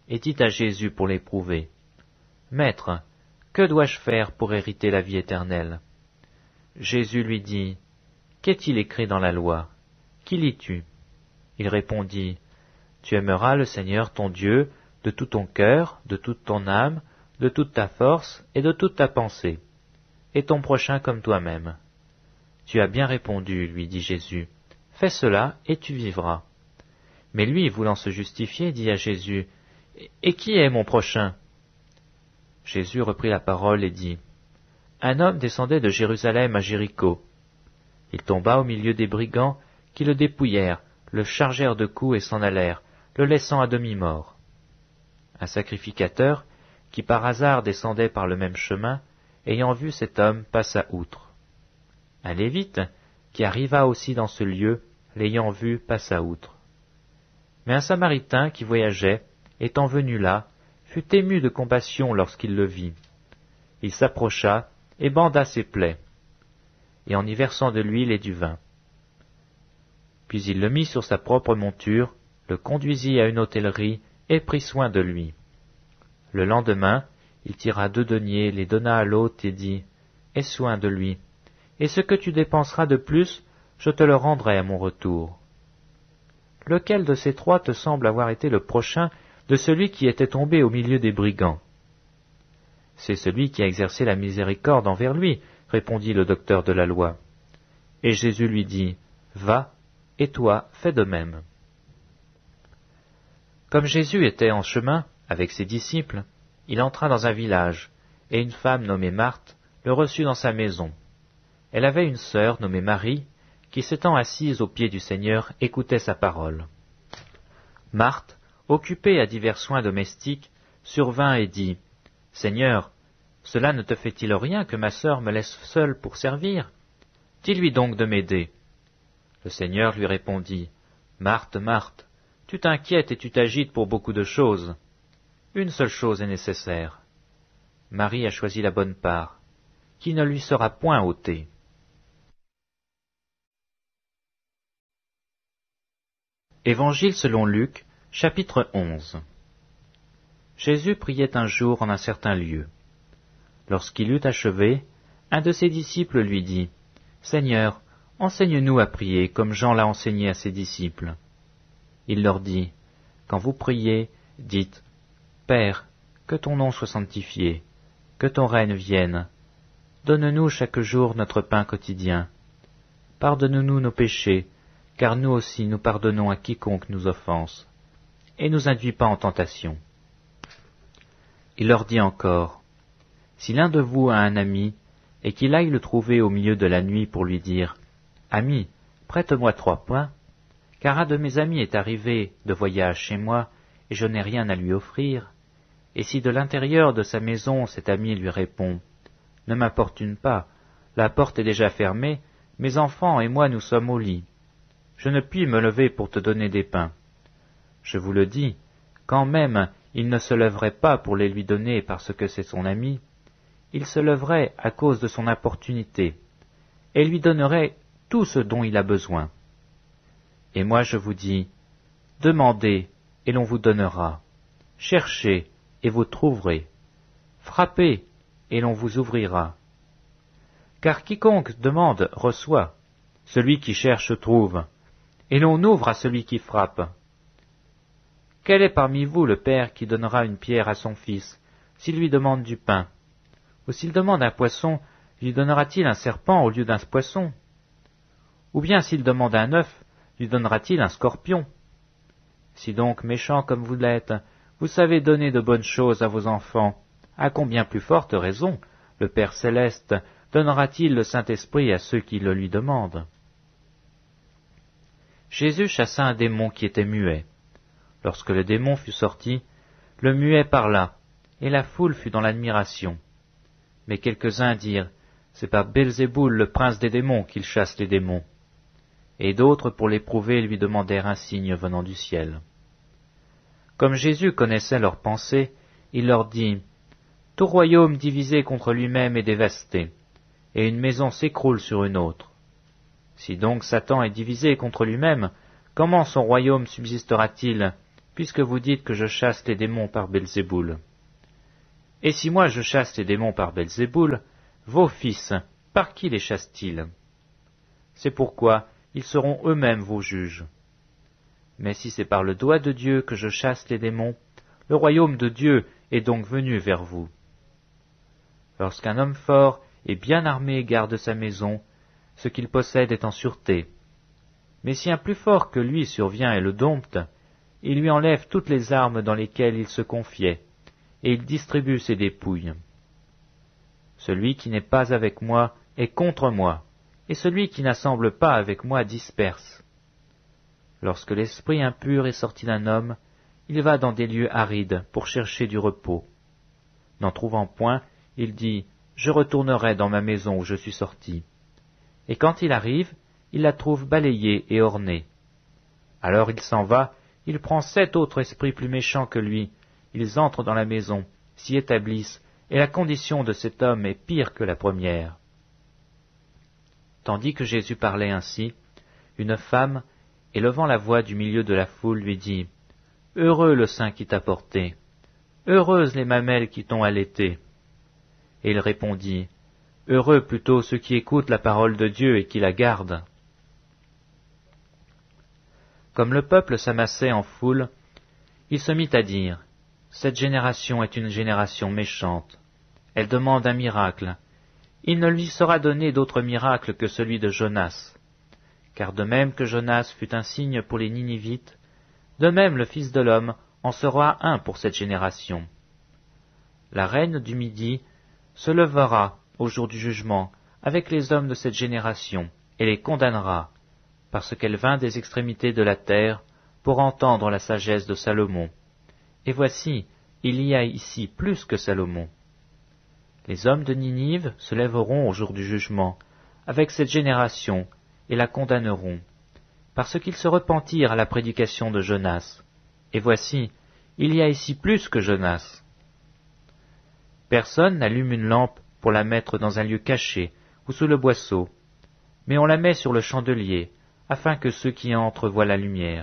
et dit à Jésus pour l'éprouver, « Maître, que dois-je faire pour hériter la vie éternelle ?» Jésus lui dit, « Qu'est-il écrit dans la loi? Qui lis-tu » Il répondit, « Tu aimeras le Seigneur ton Dieu de tout ton cœur, de toute ton âme, de toute ta force et de toute ta pensée, et ton prochain comme toi-même. » Tu as bien répondu, lui dit Jésus, « Fais cela et tu vivras. » Mais lui, voulant se justifier, dit à Jésus, « Et qui est mon prochain ?» Jésus reprit la parole et dit, « Un homme descendait de Jérusalem à Jéricho. Il tomba au milieu des brigands qui le dépouillèrent, le chargèrent de coups et s'en allèrent, le laissant à demi-mort. Un sacrificateur, qui par hasard descendait par le même chemin, ayant vu cet homme, passa outre. Un lévite, qui arriva aussi dans ce lieu, l'ayant vu, passa outre. Mais un samaritain qui voyageait, étant venu là, fut ému de compassion lorsqu'il le vit. Il s'approcha et banda ses plaies, et en y versant de l'huile et du vin. Puis il le mit sur sa propre monture, le conduisit à une hôtellerie et prit soin de lui. Le lendemain, il tira deux deniers, les donna à l'hôte et dit, « Aie soin de lui, et ce que tu dépenseras de plus, je te le rendrai à mon retour. » Lequel de ces trois te semble avoir été le prochain de celui qui était tombé au milieu des brigands? C'est celui qui a exercé la miséricorde envers lui, répondit le docteur de la loi. Et Jésus lui dit, Va, et toi, fais de même. Comme Jésus était en chemin avec ses disciples, il entra dans un village, et une femme nommée Marthe le reçut dans sa maison. Elle avait une sœur nommée Marie, qui s'étant assise aux pieds du Seigneur, écoutait sa parole. Marthe, occupée à divers soins domestiques, survint et dit, « Seigneur, cela ne te fait-il rien que ma sœur me laisse seule pour servir? Dis-lui donc de m'aider. » Le Seigneur lui répondit, « Marthe, Marthe, tu t'inquiètes et tu t'agites pour beaucoup de choses. Une seule chose est nécessaire. Marie a choisi la bonne part, qui ne lui sera point ôtée. » Évangile selon Luc, chapitre onze. Jésus priait un jour en un certain lieu. Lorsqu'il eut achevé, un de ses disciples lui dit, « Seigneur, enseigne-nous à prier comme Jean l'a enseigné à ses disciples. » Il leur dit, « Quand vous priez, dites, « Père, que ton nom soit sanctifié, que ton règne vienne. Donne-nous chaque jour notre pain quotidien. Pardonne-nous nos péchés, car nous aussi nous pardonnons à quiconque nous offense. Et nous induis pas en tentation. » Il leur dit encore, « Si l'un de vous a un ami, et qu'il aille le trouver au milieu de la nuit pour lui dire, « Ami, prête-moi trois pains, car un de mes amis est arrivé de voyage chez moi, et je n'ai rien à lui offrir. » Et si de l'intérieur de sa maison cet ami lui répond, « Ne m'importune pas, la porte est déjà fermée, mes enfants et moi nous sommes au lit. Je ne puis me lever pour te donner des pains. » Je vous le dis, quand même il ne se lèverait pas pour les lui donner parce que c'est son ami, il se lèverait à cause de son importunité, et lui donnerait tout ce dont il a besoin. Et moi je vous dis, demandez, et l'on vous donnera. Cherchez, et vous trouverez. Frappez, et l'on vous ouvrira. Car quiconque demande reçoit, celui qui cherche trouve, et l'on ouvre à celui qui frappe. Quel est parmi vous le père qui donnera une pierre à son fils, s'il lui demande du pain? Ou s'il demande un poisson, lui donnera-t-il un serpent au lieu d'un poisson? Ou bien s'il demande un œuf, lui donnera-t-il un scorpion? Si donc, méchants comme vous l'êtes, vous savez donner de bonnes choses à vos enfants, à combien plus forte raison le Père céleste donnera-t-il le Saint-Esprit à ceux qui le lui demandent? Jésus chassa un démon qui était muet. Lorsque le démon fut sorti, le muet parla, et la foule fut dans l'admiration. Mais quelques-uns dirent, « C'est par Belzéboul, le prince des démons, qu'il chasse les démons. » Et d'autres, pour l'éprouver, lui demandèrent un signe venant du ciel. Comme Jésus connaissait leurs pensées, il leur dit, « Tout royaume divisé contre lui-même est dévasté, et une maison s'écroule sur une autre. Si donc Satan est divisé contre lui-même, comment son royaume subsistera-t-il, puisque vous dites que je chasse les démons par Belzéboul. Et si moi je chasse les démons par Belzéboul, vos fils, par qui les chassent-ils? C'est pourquoi ils seront eux-mêmes vos juges. Mais si c'est par le doigt de Dieu que je chasse les démons, le royaume de Dieu est donc venu vers vous. Lorsqu'un homme fort et bien armé garde sa maison, ce qu'il possède est en sûreté. Mais si un plus fort que lui survient et le dompte, il lui enlève toutes les armes dans lesquelles il se confiait, et il distribue ses dépouilles. Celui qui n'est pas avec moi est contre moi, et celui qui n'assemble pas avec moi disperse. Lorsque l'esprit impur est sorti d'un homme, il va dans des lieux arides pour chercher du repos. N'en trouvant point, il dit « Je retournerai dans ma maison où je suis sorti ». Et quand il arrive, il la trouve balayée et ornée. Alors il s'en va, il prend sept autres esprits plus méchants que lui, ils entrent dans la maison, s'y établissent, et la condition de cet homme est pire que la première. Tandis que Jésus parlait ainsi, une femme, élevant la voix du milieu de la foule, lui dit « Heureux le sein qui t'a porté, heureuses les mamelles qui t'ont allaité. » Et il répondit « Heureux plutôt ceux qui écoutent la parole de Dieu et qui la gardent. » Comme le peuple s'amassait en foule, il se mit à dire « Cette génération est une génération méchante. Elle demande un miracle. Il ne lui sera donné d'autre miracle que celui de Jonas. Car de même que Jonas fut un signe pour les Ninivites, de même le Fils de l'homme en sera un pour cette génération. La reine du Midi se levera au jour du jugement avec les hommes de cette génération et les condamnera, parce qu'elle vint des extrémités de la terre pour entendre la sagesse de Salomon. Et voici, il y a ici plus que Salomon. Les hommes de Ninive se lèveront au jour du jugement avec cette génération et la condamneront, parce qu'ils se repentirent à la prédication de Jonas. Et voici, il y a ici plus que Jonas. Personne n'allume une lampe pour la mettre dans un lieu caché ou sous le boisseau, mais on la met sur le chandelier, afin que ceux qui entrent voient la lumière.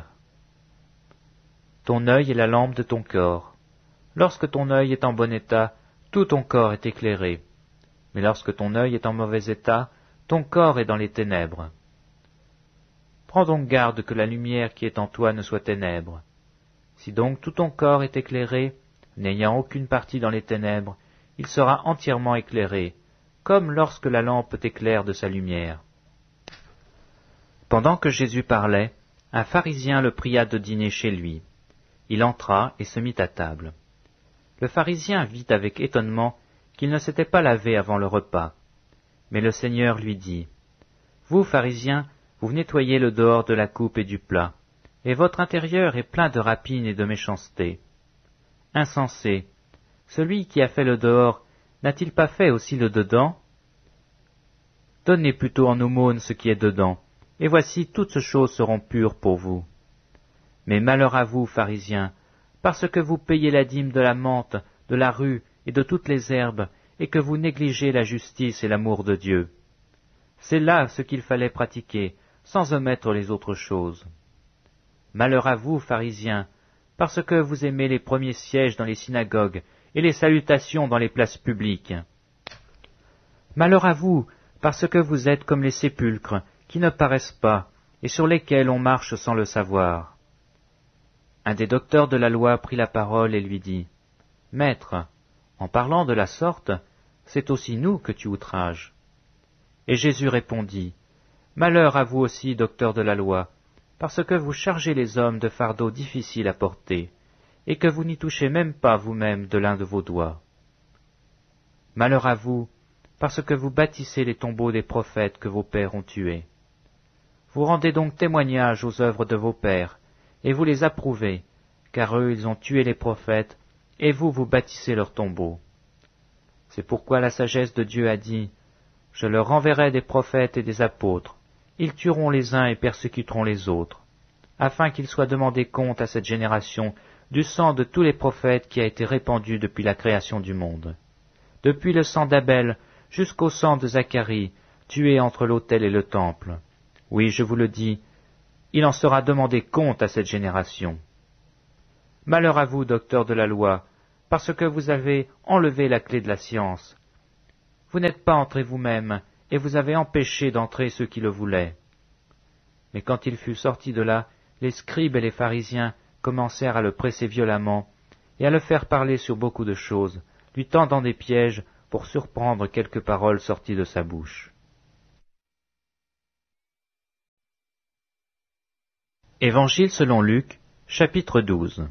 Ton œil est la lampe de ton corps. Lorsque ton œil est en bon état, tout ton corps est éclairé. Mais lorsque ton œil est en mauvais état, ton corps est dans les ténèbres. Prends donc garde que la lumière qui est en toi ne soit ténèbres. Si donc tout ton corps est éclairé, n'ayant aucune partie dans les ténèbres, il sera entièrement éclairé, comme lorsque la lampe t'éclaire de sa lumière. » Pendant que Jésus parlait, un pharisien le pria de dîner chez lui. Il entra et se mit à table. Le pharisien vit avec étonnement qu'il ne s'était pas lavé avant le repas. Mais le Seigneur lui dit, « Vous, pharisiens, vous nettoyez le dehors de la coupe et du plat, et votre intérieur est plein de rapine et de méchanceté. Insensé, celui qui a fait le dehors n'a-t-il pas fait aussi le dedans? Donnez plutôt en aumône ce qui est dedans, et voici toutes choses seront pures pour vous. Mais malheur à vous, pharisiens, parce que vous payez la dîme de la menthe, de la rue et de toutes les herbes, et que vous négligez la justice et l'amour de Dieu. C'est là ce qu'il fallait pratiquer, sans omettre les autres choses. Malheur à vous, pharisiens, parce que vous aimez les premiers sièges dans les synagogues et les salutations dans les places publiques. Malheur à vous, parce que vous êtes comme les sépulcres, qui ne paraissent pas, et sur lesquels on marche sans le savoir. Un des docteurs de la loi prit la parole et lui dit, « Maître, en parlant de la sorte, c'est aussi nous que tu outrages. » Et Jésus répondit, « Malheur à vous aussi, docteurs de la loi, parce que vous chargez les hommes de fardeaux difficiles à porter, et que vous n'y touchez même pas vous-même de l'un de vos doigts. Malheur à vous, parce que vous bâtissez les tombeaux des prophètes que vos pères ont tués. Vous rendez donc témoignage aux œuvres de vos pères, et vous les approuvez, car eux ils ont tué les prophètes, et vous vous bâtissez leurs tombeaux. C'est pourquoi la sagesse de Dieu a dit, « Je leur enverrai des prophètes et des apôtres, ils tueront les uns et persécuteront les autres, afin qu'il soit demandé compte à cette génération du sang de tous les prophètes qui a été répandu depuis la création du monde, depuis le sang d'Abel jusqu'au sang de Zacharie, tué entre l'autel et le temple. Oui, je vous le dis, il en sera demandé compte à cette génération. » Malheur à vous, docteurs de la loi, parce que vous avez enlevé la clé de la science. Vous n'êtes pas entrés vous-même, et vous avez empêché d'entrer ceux qui le voulaient. » Mais quand il fut sorti de là, les scribes et les pharisiens commencèrent à le presser violemment, et à le faire parler sur beaucoup de choses, lui tendant des pièges pour surprendre quelques paroles sorties de sa bouche. Évangile selon Luc, chapitre douze.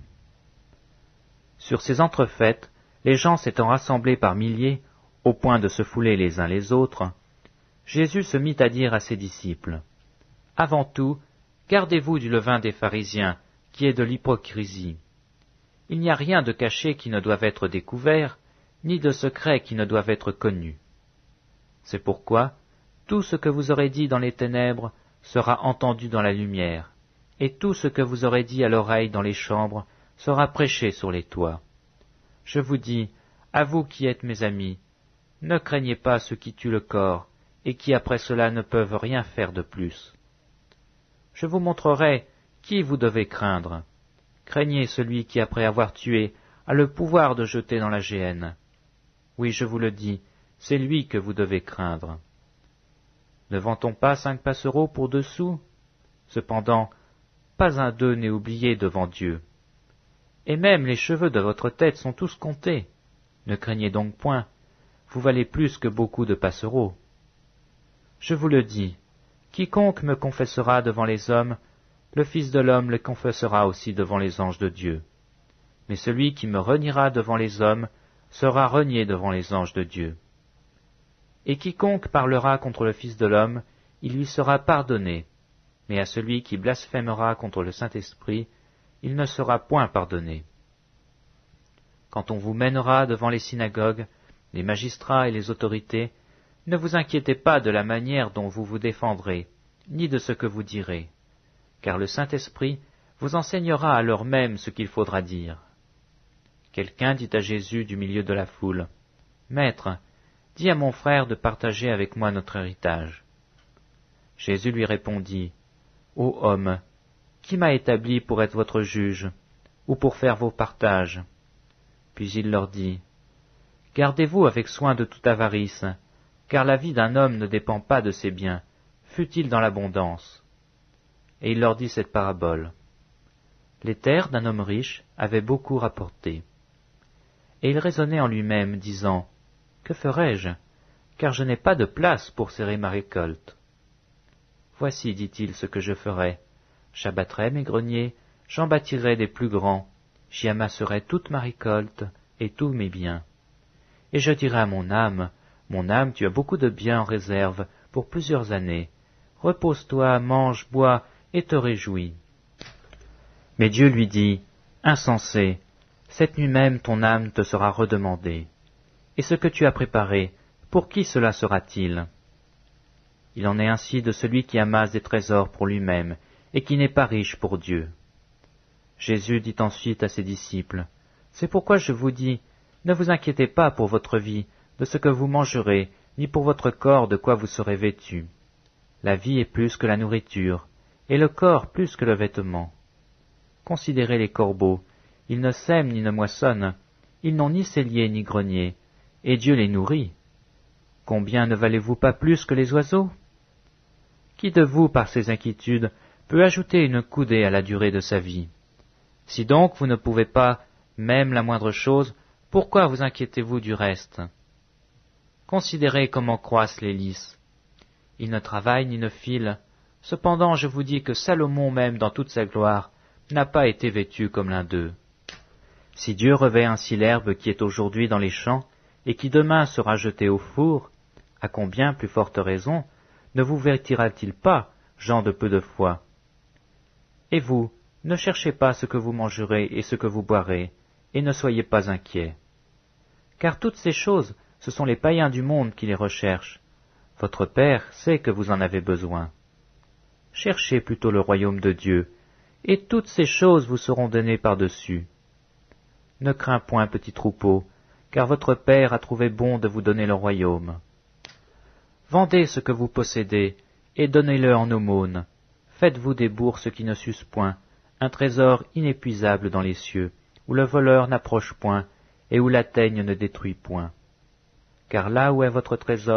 Sur ces entrefaites, les gens s'étant rassemblés par milliers, au point de se fouler les uns les autres, Jésus se mit à dire à ses disciples, « Avant tout, gardez-vous du levain des pharisiens, qui est de l'hypocrisie. Il n'y a rien de caché qui ne doive être découvert, ni de secret qui ne doive être connu. C'est pourquoi tout ce que vous aurez dit dans les ténèbres sera entendu dans la lumière, et tout ce que vous aurez dit à l'oreille dans les chambres sera prêché sur les toits. Je vous dis, à vous qui êtes mes amis, ne craignez pas ceux qui tuent le corps, et qui après cela ne peuvent rien faire de plus. Je vous montrerai qui vous devez craindre. Craignez celui qui, après avoir tué, a le pouvoir de jeter dans la géhenne. Oui, je vous le dis, c'est lui que vous devez craindre. Ne vend-on pas cinq passereaux pour deux sous? Cependant, pas un d'eux n'est oublié devant Dieu. Et même les cheveux de votre tête sont tous comptés. Ne craignez donc point, vous valez plus que beaucoup de passereaux. Je vous le dis, quiconque me confessera devant les hommes, le Fils de l'homme le confessera aussi devant les anges de Dieu. Mais celui qui me reniera devant les hommes sera renié devant les anges de Dieu. Et quiconque parlera contre le Fils de l'homme, il lui sera pardonné, mais à celui qui blasphémera contre le Saint-Esprit, il ne sera point pardonné. Quand on vous mènera devant les synagogues, les magistrats et les autorités, ne vous inquiétez pas de la manière dont vous vous défendrez, ni de ce que vous direz, car le Saint-Esprit vous enseignera à l'heure même ce qu'il faudra dire. Quelqu'un dit à Jésus du milieu de la foule, « Maître, dis à mon frère de partager avec moi notre héritage. » Jésus lui répondit, « Ô homme, qui m'a établi pour être votre juge, ou pour faire vos partages ?» Puis il leur dit, « Gardez-vous avec soin de toute avarice, car la vie d'un homme ne dépend pas de ses biens, fût-il dans l'abondance. » Et il leur dit cette parabole. Les terres d'un homme riche avaient beaucoup rapporté. Et il raisonnait en lui-même, disant, « Que ferai-je, car je n'ai pas de place pour serrer ma récolte. » Voici, dit-il, ce que je ferai. J'abattrai mes greniers, j'en bâtirai des plus grands, j'y amasserai toute ma récolte et tous mes biens. Et je dirai à mon âme, mon âme, tu as beaucoup de biens en réserve pour plusieurs années. Repose-toi, mange, bois, et te réjouis. Mais Dieu lui dit, insensé, cette nuit même ton âme te sera redemandée. Et ce que tu as préparé, pour qui cela sera-t-il? Il en est ainsi de celui qui amasse des trésors pour lui-même, et qui n'est pas riche pour Dieu. Jésus dit ensuite à ses disciples, c'est pourquoi je vous dis, ne vous inquiétez pas pour votre vie, de ce que vous mangerez, ni pour votre corps de quoi vous serez vêtus. La vie est plus que la nourriture, et le corps plus que le vêtement. Considérez les corbeaux, ils ne sèment ni ne moissonnent, ils n'ont ni cellier ni grenier, et Dieu les nourrit. Combien ne valez-vous pas plus que les oiseaux? Qui de vous, par ses inquiétudes, peut ajouter une coudée à la durée de sa vie? Si donc vous ne pouvez pas, même la moindre chose, pourquoi vous inquiétez-vous du reste? Considérez comment croissent les lys. Ils ne travaillent ni ne filent. Cependant, je vous dis que Salomon même, dans toute sa gloire, n'a pas été vêtu comme l'un d'eux. Si Dieu revêt ainsi l'herbe qui est aujourd'hui dans les champs, et qui demain sera jetée au four, à combien plus forte raison ne vous vêtira-t-il pas, gens de peu de foi? Et vous, ne cherchez pas ce que vous mangerez et ce que vous boirez, et ne soyez pas inquiets. Car toutes ces choses, ce sont les païens du monde qui les recherchent. Votre Père sait que vous en avez besoin. Cherchez plutôt le royaume de Dieu, et toutes ces choses vous seront données par-dessus. Ne crains point, petit troupeau, car votre Père a trouvé bon de vous donner le royaume. Vendez ce que vous possédez, et donnez-le en aumône. Faites-vous des bourses qui ne s'usent point, un trésor inépuisable dans les cieux, où le voleur n'approche point, et où la teigne ne détruit point. Car là où est votre trésor,